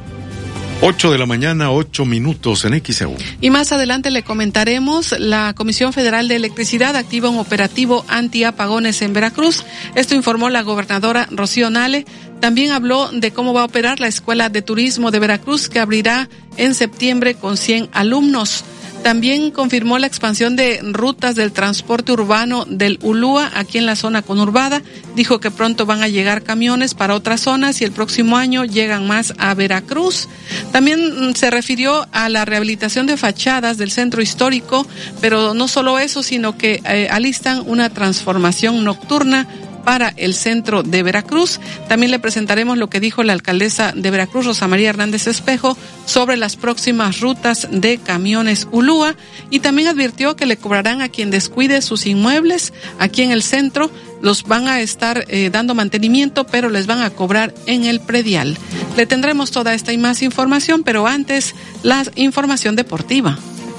Ocho de la mañana, ocho minutos en X E U. Y más adelante le comentaremos, la Comisión Federal de Electricidad activa un operativo antiapagones en Veracruz. Esto informó la gobernadora Rocío Nale. También habló de cómo va a operar la Escuela de Turismo de Veracruz, que abrirá en septiembre con cien alumnos. También confirmó la expansión de rutas del transporte urbano del Ulúa aquí en la zona conurbada. Dijo que pronto van a llegar camiones para otras zonas y el próximo año llegan más a Veracruz. También se refirió a la rehabilitación de fachadas del centro histórico, pero no solo eso, sino que eh, alistan una transformación nocturna para el centro de Veracruz. También le presentaremos lo que dijo la alcaldesa de Veracruz, Rosa María Hernández Espejo, sobre las próximas rutas de camiones Ulúa, y también advirtió que le cobrarán a quien descuide sus inmuebles aquí en el centro. Los van a estar eh, dando mantenimiento, pero les van a cobrar en el predial. Le tendremos toda esta y más información, pero antes la información deportiva.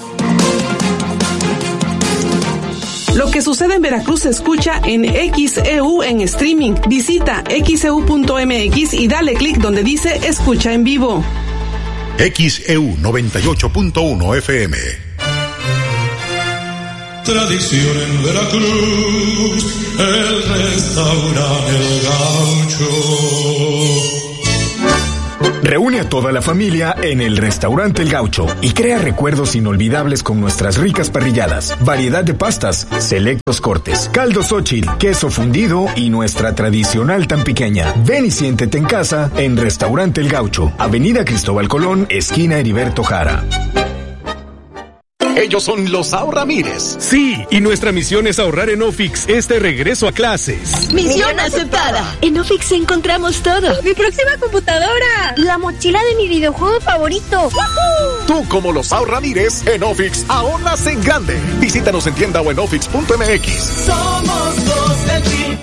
Lo que sucede en Veracruz se escucha en X E U en streaming. Visita x e u punto m x y dale clic donde dice escucha en vivo. X E U noventa y ocho punto uno F M. Tradición en Veracruz, el restaurante El Gaucho. Reúne a toda la familia en el Restaurante El Gaucho y crea recuerdos inolvidables con nuestras ricas parrilladas, variedad de pastas, selectos cortes, caldo Xóchitl, queso fundido y nuestra tradicional tan pequeña. Ven y siéntete en casa en Restaurante El Gaucho, Avenida Cristóbal Colón, esquina Heriberto Jara. Ellos son los Ahorramires. Sí, y nuestra misión es ahorrar en Ofix este regreso a clases. Misión aceptada. En Ofix encontramos todo. Mi próxima computadora. La mochila de mi videojuego favorito. ¡Woohoo! Tú, como los Ahorramires, en Ofix ahorras en grande. Visítanos en tienda o en ofix punto m x. Somos dos de ti.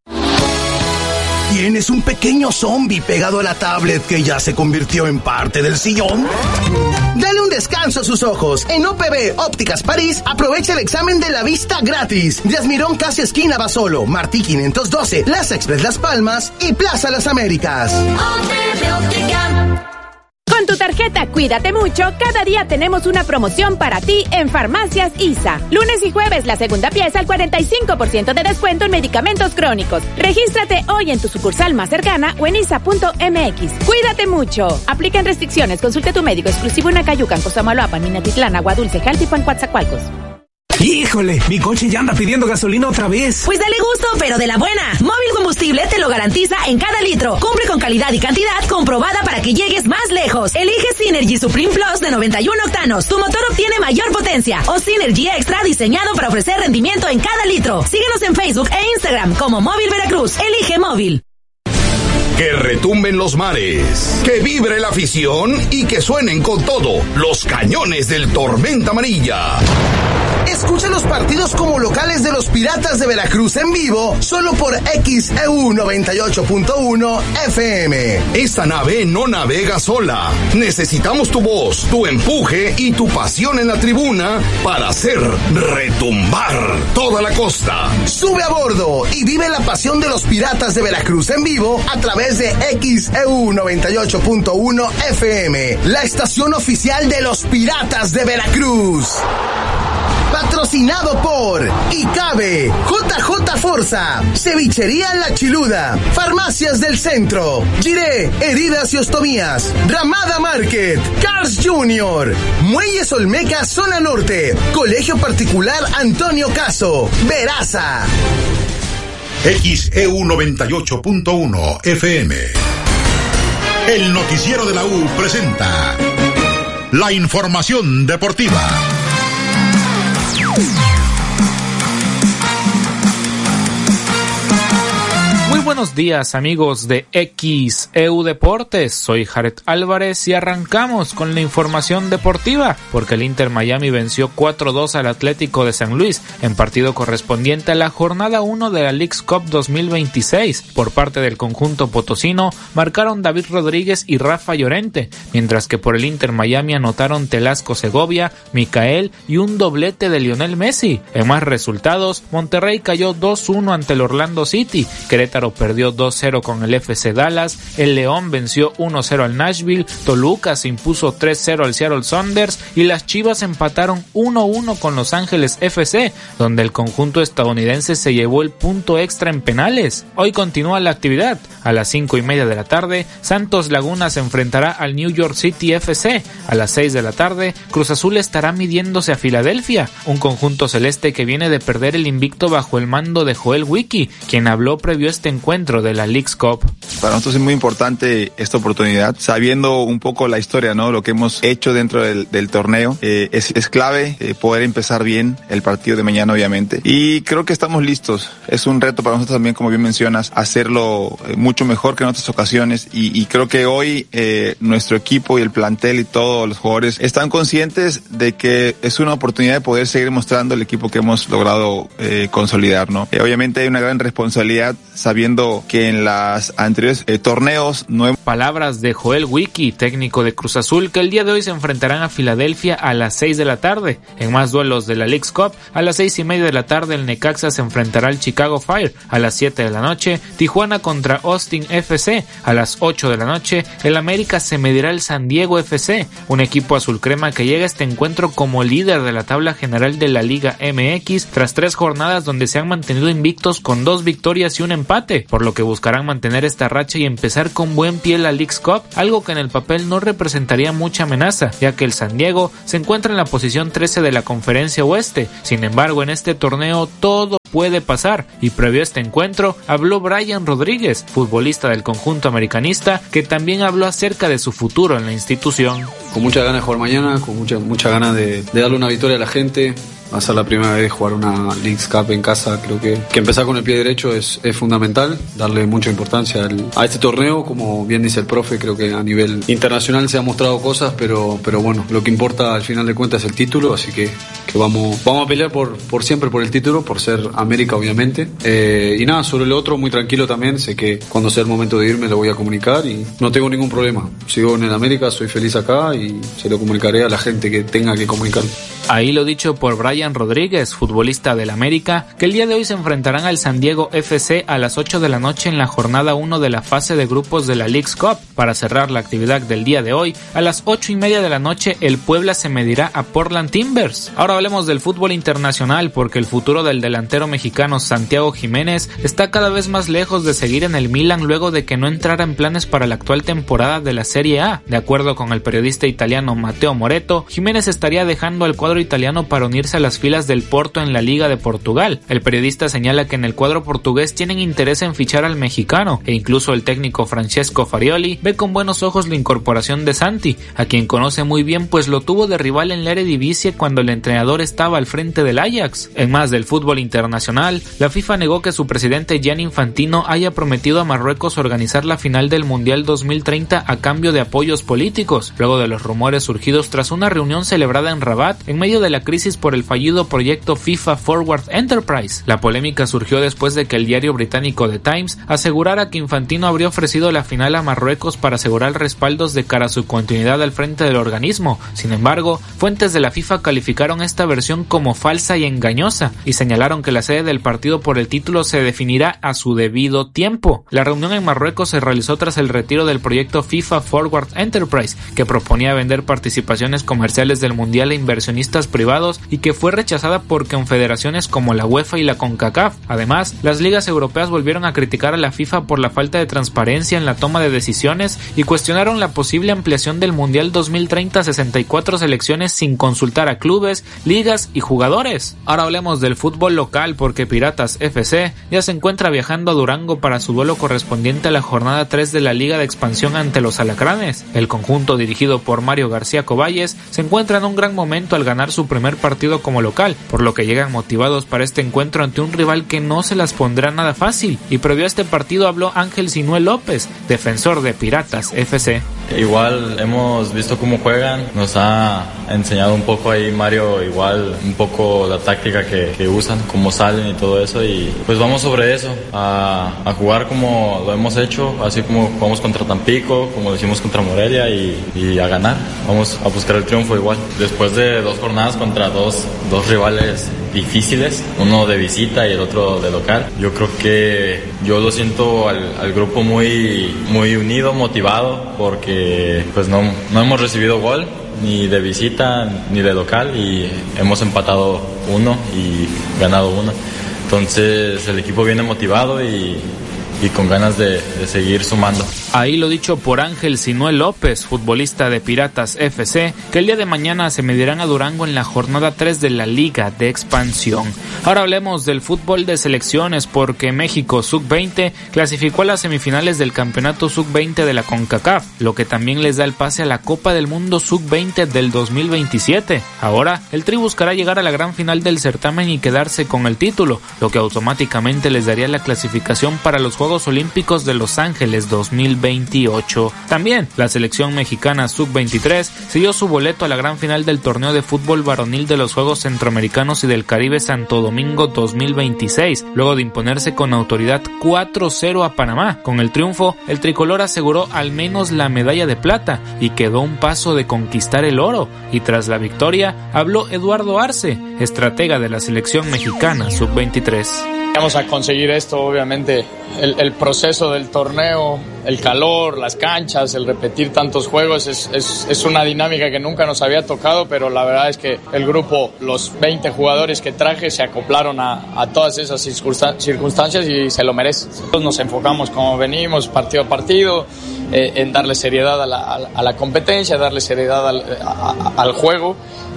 ¿Tienes un pequeño zombie pegado a la tablet que ya se convirtió en parte del sillón? Dale un descanso a sus ojos. En O P B Ópticas París, aprovecha el examen de la vista gratis. Díaz Mirón, casi esquina Basolo, Martí quinientos doce, Plaza Express Las Palmas y Plaza Las Américas. O P B Óptica. Con tu tarjeta Cuídate Mucho, cada día tenemos una promoción para ti en Farmacias I S A. Lunes y jueves, la segunda pieza al cuarenta y cinco por ciento de descuento en medicamentos crónicos. Regístrate hoy en tu sucursal más cercana o en I S A punto m x. Cuídate Mucho. Aplican restricciones. Consulte tu médico exclusivo en Acayucan, Cosamaloapan, Minatitlán, Agua Dulce, Jaltipan, Coatzacoalcos. Híjole, mi coche ya anda pidiendo gasolina otra vez. Pues dale gusto, pero de la buena. Móvil Combustible te lo garantiza en cada litro. Cumple con calidad y cantidad comprobada para que llegues más lejos. Elige Synergy Supreme Plus de noventa y uno octanos. Tu motor obtiene mayor potencia. O Synergy Extra, diseñado para ofrecer rendimiento en cada litro. Síguenos en Facebook e Instagram como Móvil Veracruz. Elige Móvil. Que retumben los mares, que vibre la afición y que suenen con todo los cañones del Tormenta Amarilla. Escucha los partidos como locales de los Piratas de Veracruz en vivo, solo por X E U noventa y ocho punto uno F M. Esta nave no navega sola. Necesitamos tu voz, tu empuje y tu pasión en la tribuna para hacer retumbar toda la costa. Sube a bordo y vive la pasión de los Piratas de Veracruz en vivo a través de X E U noventa y ocho punto uno F M, la estación oficial de los Piratas de Veracruz. Patrocinado por Icabe, J J Forza, Cevichería La Chiluda, Farmacias del Centro, Giré, Heridas y Ostomías, Ramada Market, Cars Junior, Muelles Olmeca Zona Norte, Colegio Particular Antonio Caso, Veraza. X E U noventa y ocho punto uno F M. El noticiero de la U presenta la información deportiva. Muy buenos días, amigos de X E U Deportes. Soy Jared Álvarez y arrancamos con la información deportiva, porque el Inter Miami venció cuatro dos al Atlético de San Luis en partido correspondiente a la jornada uno de la Leagues Cup dos mil veintiséis. Por parte del conjunto potosino marcaron David Rodríguez y Rafa Llorente, mientras que por el Inter Miami anotaron Telasco Segovia, Micael y un doblete de Lionel Messi. En más resultados, Monterrey cayó dos uno ante el Orlando City, Querétaro perdió dos cero con el F C Dallas, el León venció uno cero al Nashville, Toluca se impuso tres cero al Seattle Sounders y las Chivas empataron uno uno con Los Ángeles F C, donde el conjunto estadounidense se llevó el punto extra en penales. Hoy continúa la actividad. A las cinco y media de la tarde, Santos Laguna se enfrentará al New York City F C. A las seis de la tarde, Cruz Azul estará midiéndose a Filadelfia, un conjunto celeste que viene de perder el invicto bajo el mando de Joel Wiki, quien habló previo a este encuentro encuentro de la Leagues Cup. Para nosotros es muy importante esta oportunidad, sabiendo un poco la historia, ¿no? Lo que hemos hecho dentro del, del torneo. Eh, es, es clave eh, poder empezar bien el partido de mañana, obviamente. Y creo que estamos listos. Es un reto para nosotros también, como bien mencionas, hacerlo eh, mucho mejor que en otras ocasiones. Y, y creo que hoy eh, nuestro equipo y el plantel y todos los jugadores están conscientes de que es una oportunidad de poder seguir mostrando el equipo que hemos logrado eh, consolidar, ¿no? Eh, obviamente hay una gran responsabilidad sabiendo que en las anteriores Eh, torneos no hemos... Palabras de Joel Wiki, técnico de Cruz Azul, que el día de hoy se enfrentarán a Filadelfia a las seis de la tarde. En más duelos de la Leagues Cup, a las seis y media de la tarde el Necaxa se enfrentará al Chicago Fire. A las siete de la noche, Tijuana contra Austin F C. A las ocho de la noche, el América se medirá al San Diego F C, un equipo azul crema que llega a este encuentro como líder de la tabla general de la Liga M X tras tres jornadas donde se han mantenido invictos con dos victorias y un empate, por lo que buscarán mantener esta racha y empezar con buen pie la Leagues Cup, algo que en el papel no representaría mucha amenaza, ya que el San Diego se encuentra en la posición trece de la Conferencia Oeste. Sin embargo, en este torneo todo puede pasar, y previo a este encuentro habló Brian Rodríguez, futbolista del conjunto americanista, que también habló acerca de su futuro en la institución. Con muchas ganas de jugar mañana, con muchas mucha ganas de, de darle una victoria a la gente. Va a ser la primera vez jugar una Leagues Cup en casa. Creo que, que empezar con el pie derecho es, es fundamental, darle mucha importancia al, a este torneo. Como bien dice el profe, creo que a nivel internacional se han mostrado cosas, pero, pero bueno, lo que importa al final de cuentas es el título, así que, que vamos, vamos a pelear por, por siempre por el título, por ser América obviamente. Eh, y nada, sobre lo otro, muy tranquilo también, sé que cuando sea el momento de irme lo voy a comunicar y no tengo ningún problema. Sigo en el América, soy feliz acá y se lo comunicaré a la gente que tenga que comunicar. Ahí lo dicho por Brian Rodríguez, futbolista del América, que el día de hoy se enfrentarán al San Diego F C a las ocho de la noche en la jornada uno de la fase de grupos de la Leagues Cup. Para cerrar la actividad del día de hoy, a las ocho y media de la noche el Puebla se medirá a Portland Timbers. Ahora hablemos del fútbol internacional, porque el futuro del delantero mexicano Santiago Jiménez está cada vez más lejos de seguir en el Milan luego de que no entrara en planes para la actual temporada de la Serie A. De acuerdo con el periodista italiano Matteo Moretto, Jiménez estaría dejando al cuadro italiano para unirse a las filas del Porto en la Liga de Portugal. El periodista señala que en el cuadro portugués tienen interés en fichar al mexicano, e incluso el técnico Francesco Farioli ve con buenos ojos la incorporación de Santi, a quien conoce muy bien pues lo tuvo de rival en la Eredivisie cuando el entrenador estaba al frente del Ajax. En más del fútbol internacional, la FIFA negó que su presidente Gianni Infantino haya prometido a Marruecos organizar la final del Mundial dos mil treinta a cambio de apoyos políticos, luego de los rumores surgidos tras una reunión celebrada en Rabat en medio de la crisis por el fallido proyecto FIFA Forward Enterprise. La polémica surgió después de que el diario británico The Times asegurara que Infantino habría ofrecido la final a Marruecos para asegurar respaldos de cara a su continuidad al frente del organismo. Sin embargo, fuentes de la FIFA calificaron esta versión como falsa y engañosa y señalaron que la sede del partido por el título se definirá a su debido tiempo. La reunión en Marruecos se realizó tras el retiro del proyecto FIFA Forward Enterprise, que proponía vender participaciones comerciales del Mundial a inversionistas privados y que fue rechazada por confederaciones como la UEFA y la CONCACAF. Además, las ligas europeas volvieron a criticar a la FIFA por la falta de transparencia en la toma de decisiones y cuestionaron la posible ampliación del Mundial dos mil treinta a sesenta y cuatro selecciones sin consultar a clubes, ligas y jugadores. Ahora hablemos del fútbol local, porque Piratas F C ya se encuentra viajando a Durango para su duelo correspondiente a la jornada tres de la Liga de Expansión ante los Alacranes. El conjunto dirigido por Mario García Coballes se encuentra en un gran momento al ganar su primer partido como local, por lo que llegan motivados para este encuentro ante un rival que no se las pondrá nada fácil. Y previo a este partido habló Ángel Sinué López, defensor de Piratas F C. Igual hemos visto cómo juegan, nos ha enseñado un poco ahí Mario, igual un poco la táctica que, que usan, cómo salen y todo eso, y pues vamos sobre eso, a, a jugar como lo hemos hecho, así como jugamos contra Tampico, como lo hicimos contra Morelia, y, y a ganar, vamos a buscar el triunfo igual. Después de dos jornadas contra dos, dos rivales difíciles, uno de visita y el otro de local, yo creo que yo lo siento al, al grupo muy, muy unido, motivado, porque pues no, no hemos recibido gol ni de visita ni de local y hemos empatado uno y ganado uno, entonces el equipo viene motivado y, y con ganas de, de seguir sumando. Ahí lo dicho por Ángel Sinuel López, futbolista de Piratas F C, que el día de mañana se medirán a Durango en la jornada tres de la Liga de Expansión. Ahora hablemos del fútbol de selecciones, porque México sub veinte clasificó a las semifinales del campeonato sub veinte de la CONCACAF, lo que también les da el pase a la Copa del Mundo sub veinte del dos mil veintisiete. Ahora, el Tri buscará llegar a la gran final del certamen y quedarse con el título, lo que automáticamente les daría la clasificación para los Juegos Olímpicos de Los Ángeles dos mil veintiocho. También, la selección mexicana sub veintitrés selló su boleto a la gran final del torneo de fútbol varonil de los Juegos Centroamericanos y del Caribe Santo Domingo dos mil veintiséis, luego de imponerse con autoridad cuatro cero a Panamá. Con el triunfo, el tricolor aseguró al menos la medalla de plata y quedó un paso de conquistar el oro. Y tras la victoria, habló Eduardo Arce, estratega de la selección mexicana sub veintitrés. Vamos a conseguir esto, obviamente, el, el proceso del torneo, el calor, las canchas, el repetir tantos juegos, es, es, es una dinámica que nunca nos había tocado, pero la verdad es que el grupo, los veinte jugadores que traje, se acoplaron a, a todas esas circunstancias y se lo merecen. Nos enfocamos como venimos, partido a partido, eh, en darle seriedad a la, a la, a la competencia, darle seriedad al, a, a, al juego.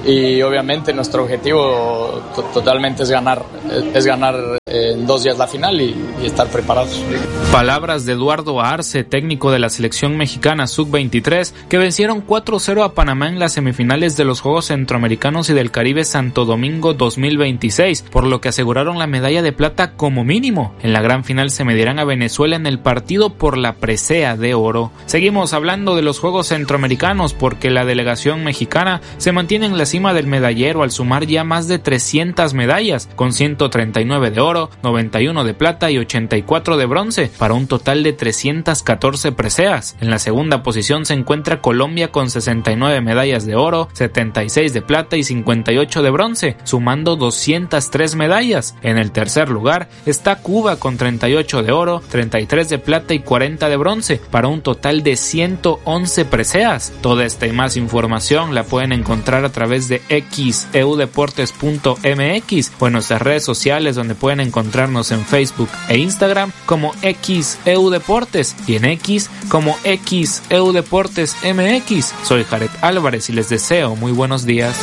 Y obviamente nuestro objetivo to- totalmente es ganar, es ganar en dos días la final y, y estar preparados. Palabras de Eduardo Arce, técnico de la selección mexicana sub veintitrés, que vencieron cuatro cero a Panamá en las semifinales de los Juegos Centroamericanos y del Caribe Santo Domingo dos mil veintiséis, por lo que aseguraron la medalla de plata como mínimo. En la gran final se medirán a Venezuela en el partido por la presea de oro. Seguimos hablando de los Juegos Centroamericanos, porque la delegación mexicana se mantiene en la cima del medallero al sumar ya más de trescientas medallas, con ciento treinta y nueve de oro, noventa y uno de plata y ochenta y cuatro de bronce, para un total de trescientas catorce preseas. En la segunda posición se encuentra Colombia con sesenta y nueve medallas de oro, setenta y seis de plata y cincuenta y ocho de bronce, sumando doscientas tres medallas. En el tercer lugar está Cuba con treinta y ocho de oro, treinta y tres de plata y cuarenta de bronce, para un total de ciento once preseas. Toda esta y más información la pueden encontrar a través de x e u deportes punto m x o en nuestras redes sociales, donde pueden encontrarnos en Facebook e Instagram como X E U Deportes y en X como X E U Deportes M X. Soy Jared Álvarez y les deseo muy buenos días.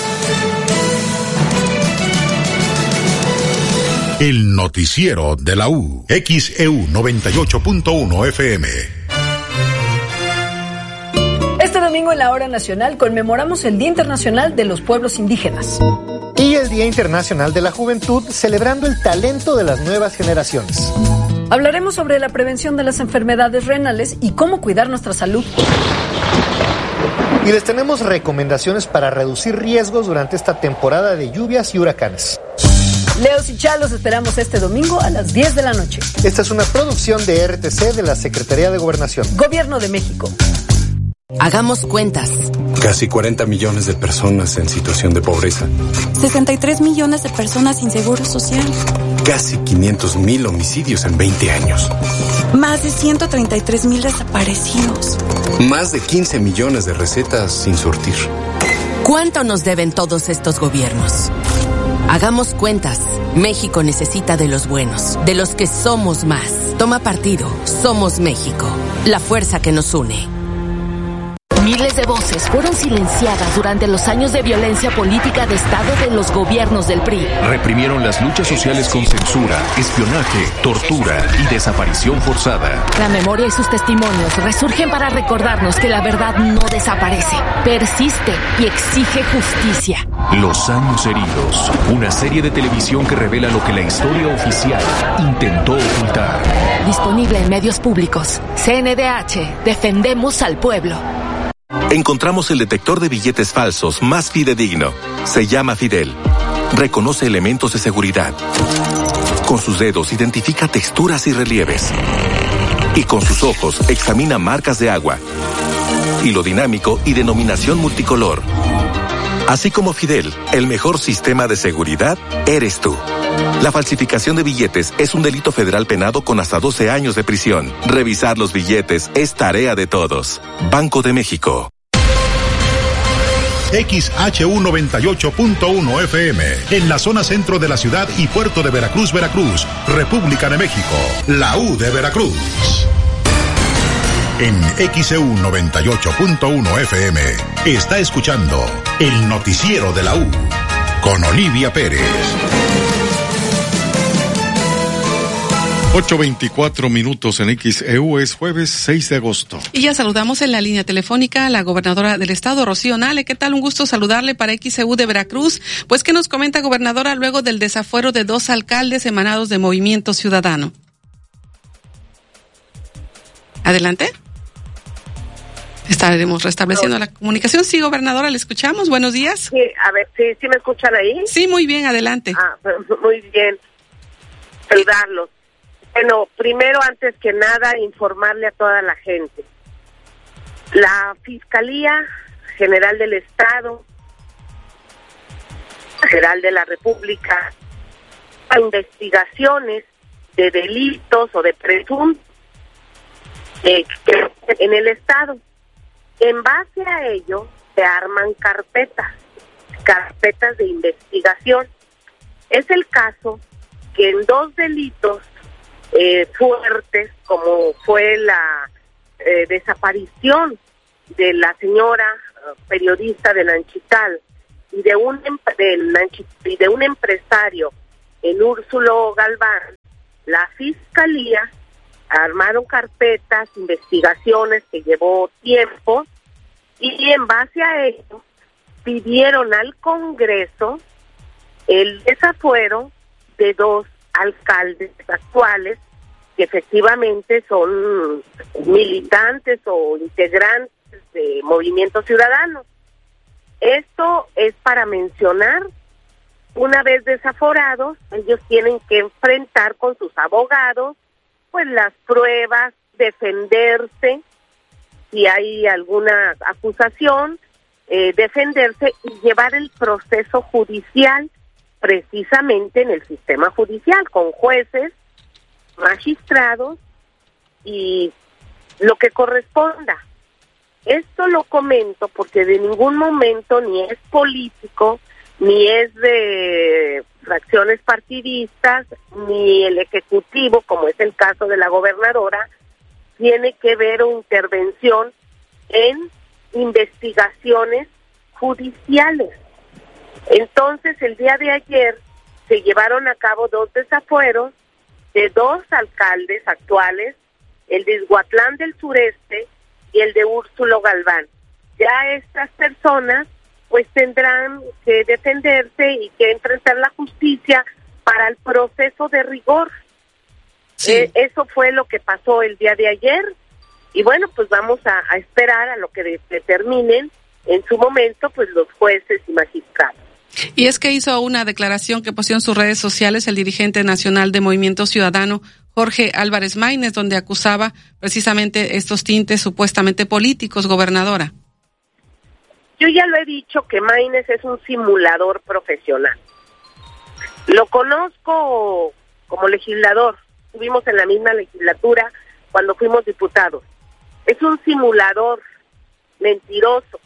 El noticiero de la U, X E U noventa y ocho punto uno F M. Este domingo en la Hora Nacional conmemoramos el Día Internacional de los Pueblos Indígenas. Y el Día Internacional de la Juventud, celebrando el talento de las nuevas generaciones. Hablaremos sobre la prevención de las enfermedades renales y cómo cuidar nuestra salud. Y les tenemos recomendaciones para reducir riesgos durante esta temporada de lluvias y huracanes. Leos y Chalos esperamos este domingo a las diez de la noche. Esta es una producción de R T C de la Secretaría de Gobernación. Gobierno de México. Hagamos cuentas. Casi cuarenta millones de personas en situación de pobreza. sesenta y tres millones de personas sin seguro social. Casi quinientos mil homicidios en veinte años. Más de ciento treinta y tres mil desaparecidos. Más de quince millones de recetas sin surtir. ¿Cuánto nos deben todos estos gobiernos? Hagamos cuentas. México necesita de los buenos, de los que somos más. Toma partido. Somos México. La fuerza que nos une. Miles de voces fueron silenciadas durante los años de violencia política de Estado de los gobiernos del P R I. Reprimieron las luchas sociales con censura, espionaje, tortura y desaparición forzada. La memoria y sus testimonios resurgen para recordarnos que la verdad no desaparece, persiste y exige justicia. Los años heridos, una serie de televisión que revela lo que la historia oficial intentó ocultar. Disponible en medios públicos. C N D H, defendemos al pueblo. Encontramos el detector de billetes falsos más fidedigno. Se llama Fidel. Reconoce elementos de seguridad. Con sus dedos identifica texturas y relieves. Y con sus ojos examina marcas de agua. Hilo dinámico y denominación multicolor. Así como Fidel, el mejor sistema de seguridad eres tú. La falsificación de billetes es un delito federal penado con hasta doce años de prisión. Revisar los billetes es tarea de todos. Banco de México. X H U noventa y ocho punto uno F M, en la zona centro de la ciudad y puerto de Veracruz, Veracruz, República de México, la U de Veracruz. En X E U noventa y ocho punto uno F M, está escuchando el noticiero de la U, con Olivia Pérez. ocho veinticuatro minutos en X E U, es jueves seis de agosto. Y ya saludamos en la línea telefónica a la gobernadora del estado, Rocío Nale. ¿Qué tal? Un gusto saludarle para X E U de Veracruz. Pues, ¿qué nos comenta, gobernadora, luego del desafuero de dos alcaldes emanados de Movimiento Ciudadano? Adelante. Estaremos restableciendo no. la comunicación. Sí, gobernadora, le escuchamos. Buenos días. Sí, a ver, ¿sí, sí me escuchan ahí? Sí, muy bien, adelante. Ah, muy bien. Saludarlos. Bueno, primero, antes que nada, informarle a toda la gente. La Fiscalía General del Estado, General de la República, a investigaciones de delitos o de presuntos eh, en el Estado. En base a ello, se arman carpetas, carpetas de investigación. Es el caso que en dos delitos eh, fuertes, como fue la eh, desaparición de la señora uh, periodista de Nanchital y de un de, y de un empresario en Úrsulo Galván, la Fiscalía armaron carpetas, investigaciones que llevó tiempo, y en base a ello pidieron al Congreso el desafuero de dos alcaldes actuales que efectivamente son militantes o integrantes de Movimiento Ciudadano. Esto es para mencionar, una vez desaforados, ellos tienen que enfrentar con sus abogados pues las pruebas, defenderse si hay alguna acusación, eh, defenderse y llevar el proceso judicial precisamente en el sistema judicial, con jueces, magistrados y lo que corresponda. Esto lo comento porque de ningún momento ni es político, ni es de fracciones partidistas, ni el Ejecutivo, como es el caso de la gobernadora, tiene que ver una intervención en investigaciones judiciales. Entonces, el día de ayer se llevaron a cabo dos desafueros de dos alcaldes actuales, el de Izhuatlán del Sureste y el de Úrsulo Galván. Ya estas personas pues tendrán que defenderse y que enfrentar la justicia para el proceso de rigor. Sí. Eh, eso fue lo que pasó el día de ayer, y bueno, pues vamos a, a esperar a lo que determinen en su momento pues los jueces y magistrados. Y es que hizo una declaración que puso en sus redes sociales el dirigente nacional de Movimiento Ciudadano, Jorge Álvarez Maínez, donde acusaba precisamente estos tintes supuestamente políticos, gobernadora. Yo ya lo he dicho que Maínez es un simulador profesional. Lo conozco como legislador, estuvimos en la misma legislatura cuando fuimos diputados. Es un simulador mentiroso.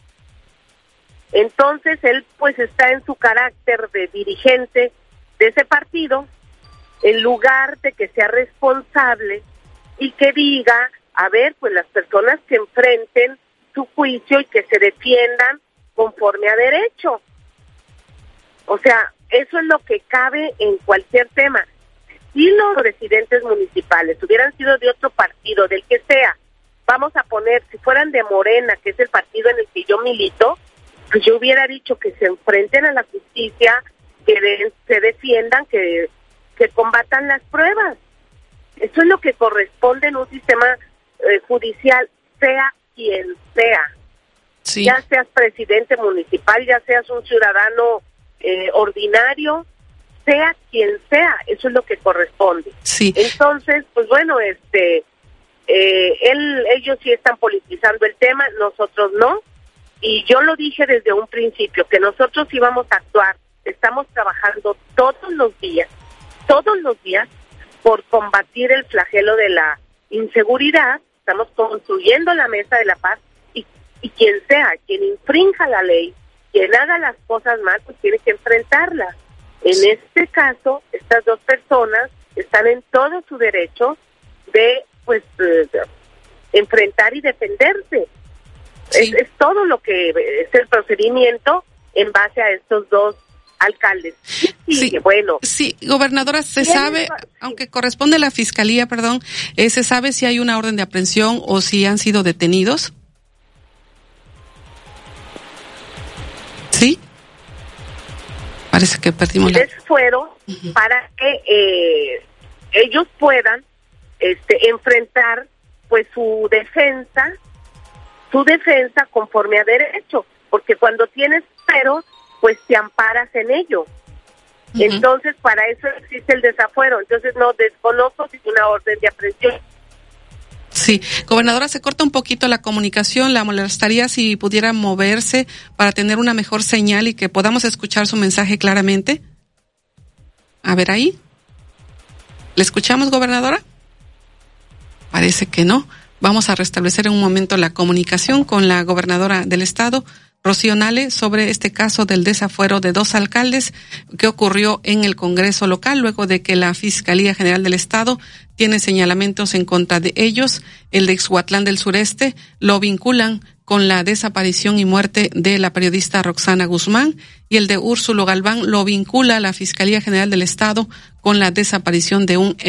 Entonces él pues está en su carácter de dirigente de ese partido, en lugar de que sea responsable y que diga, a ver, pues las personas que enfrenten su juicio y que se defiendan conforme a derecho. O sea, eso es lo que cabe en cualquier tema. Si los presidentes municipales hubieran sido de otro partido, del que sea, vamos a poner, si fueran de Morena, que es el partido en el que yo milito, pues yo hubiera dicho que se enfrenten a la justicia, que de, se defiendan, que, que combatan las pruebas. Eso es lo que corresponde en un sistema eh, judicial, sea quien sea. Sí. Ya seas presidente municipal, ya seas un ciudadano eh, ordinario, sea quien sea, eso es lo que corresponde. Sí. Entonces, pues bueno, este, eh, él, ellos sí están politizando el tema, nosotros no, y yo lo dije desde un principio, que nosotros íbamos a actuar, estamos trabajando todos los días, todos los días, por combatir el flagelo de la inseguridad, estamos construyendo la mesa de la paz, y, y quien sea, quien infrinja la ley, quien haga las cosas mal, pues tiene que enfrentarlas. En este caso, estas dos personas están en todo su derecho de, pues, eh, enfrentar y defenderse. Sí. Es, es todo lo que es el procedimiento en base a estos dos alcaldes. Sí, sí, bueno. Sí, gobernadora, se sabe, sí. aunque corresponde a la fiscalía, perdón, eh, ¿se sabe si hay una orden de aprehensión o si han sido detenidos? ¿Sí? Parece que perdimos la... fueron uh-huh. para que eh, ellos puedan este, enfrentar pues su defensa, su defensa conforme a derecho, porque cuando tienes pero pues te amparas en ello. Uh-huh. Entonces, para eso existe el desafuero. Entonces, no desconozco si es una orden de aprehensión. Sí, gobernadora, se corta un poquito la comunicación. La molestaría si pudiera moverse para tener una mejor señal y que podamos escuchar su mensaje claramente. A ver ahí. ¿Le escuchamos, gobernadora? Parece que no. Vamos a restablecer en un momento la comunicación con la gobernadora del estado, Rocío Nale, sobre este caso del desafuero de dos alcaldes que ocurrió en el Congreso local, luego de que la Fiscalía General del Estado tiene señalamientos en contra de ellos. El de Ixhuatlán del Sureste lo vinculan con la desaparición y muerte de la periodista Roxana Guzmán, y el de Úrsulo Galván lo vincula a la Fiscalía General del Estado con la desaparición de un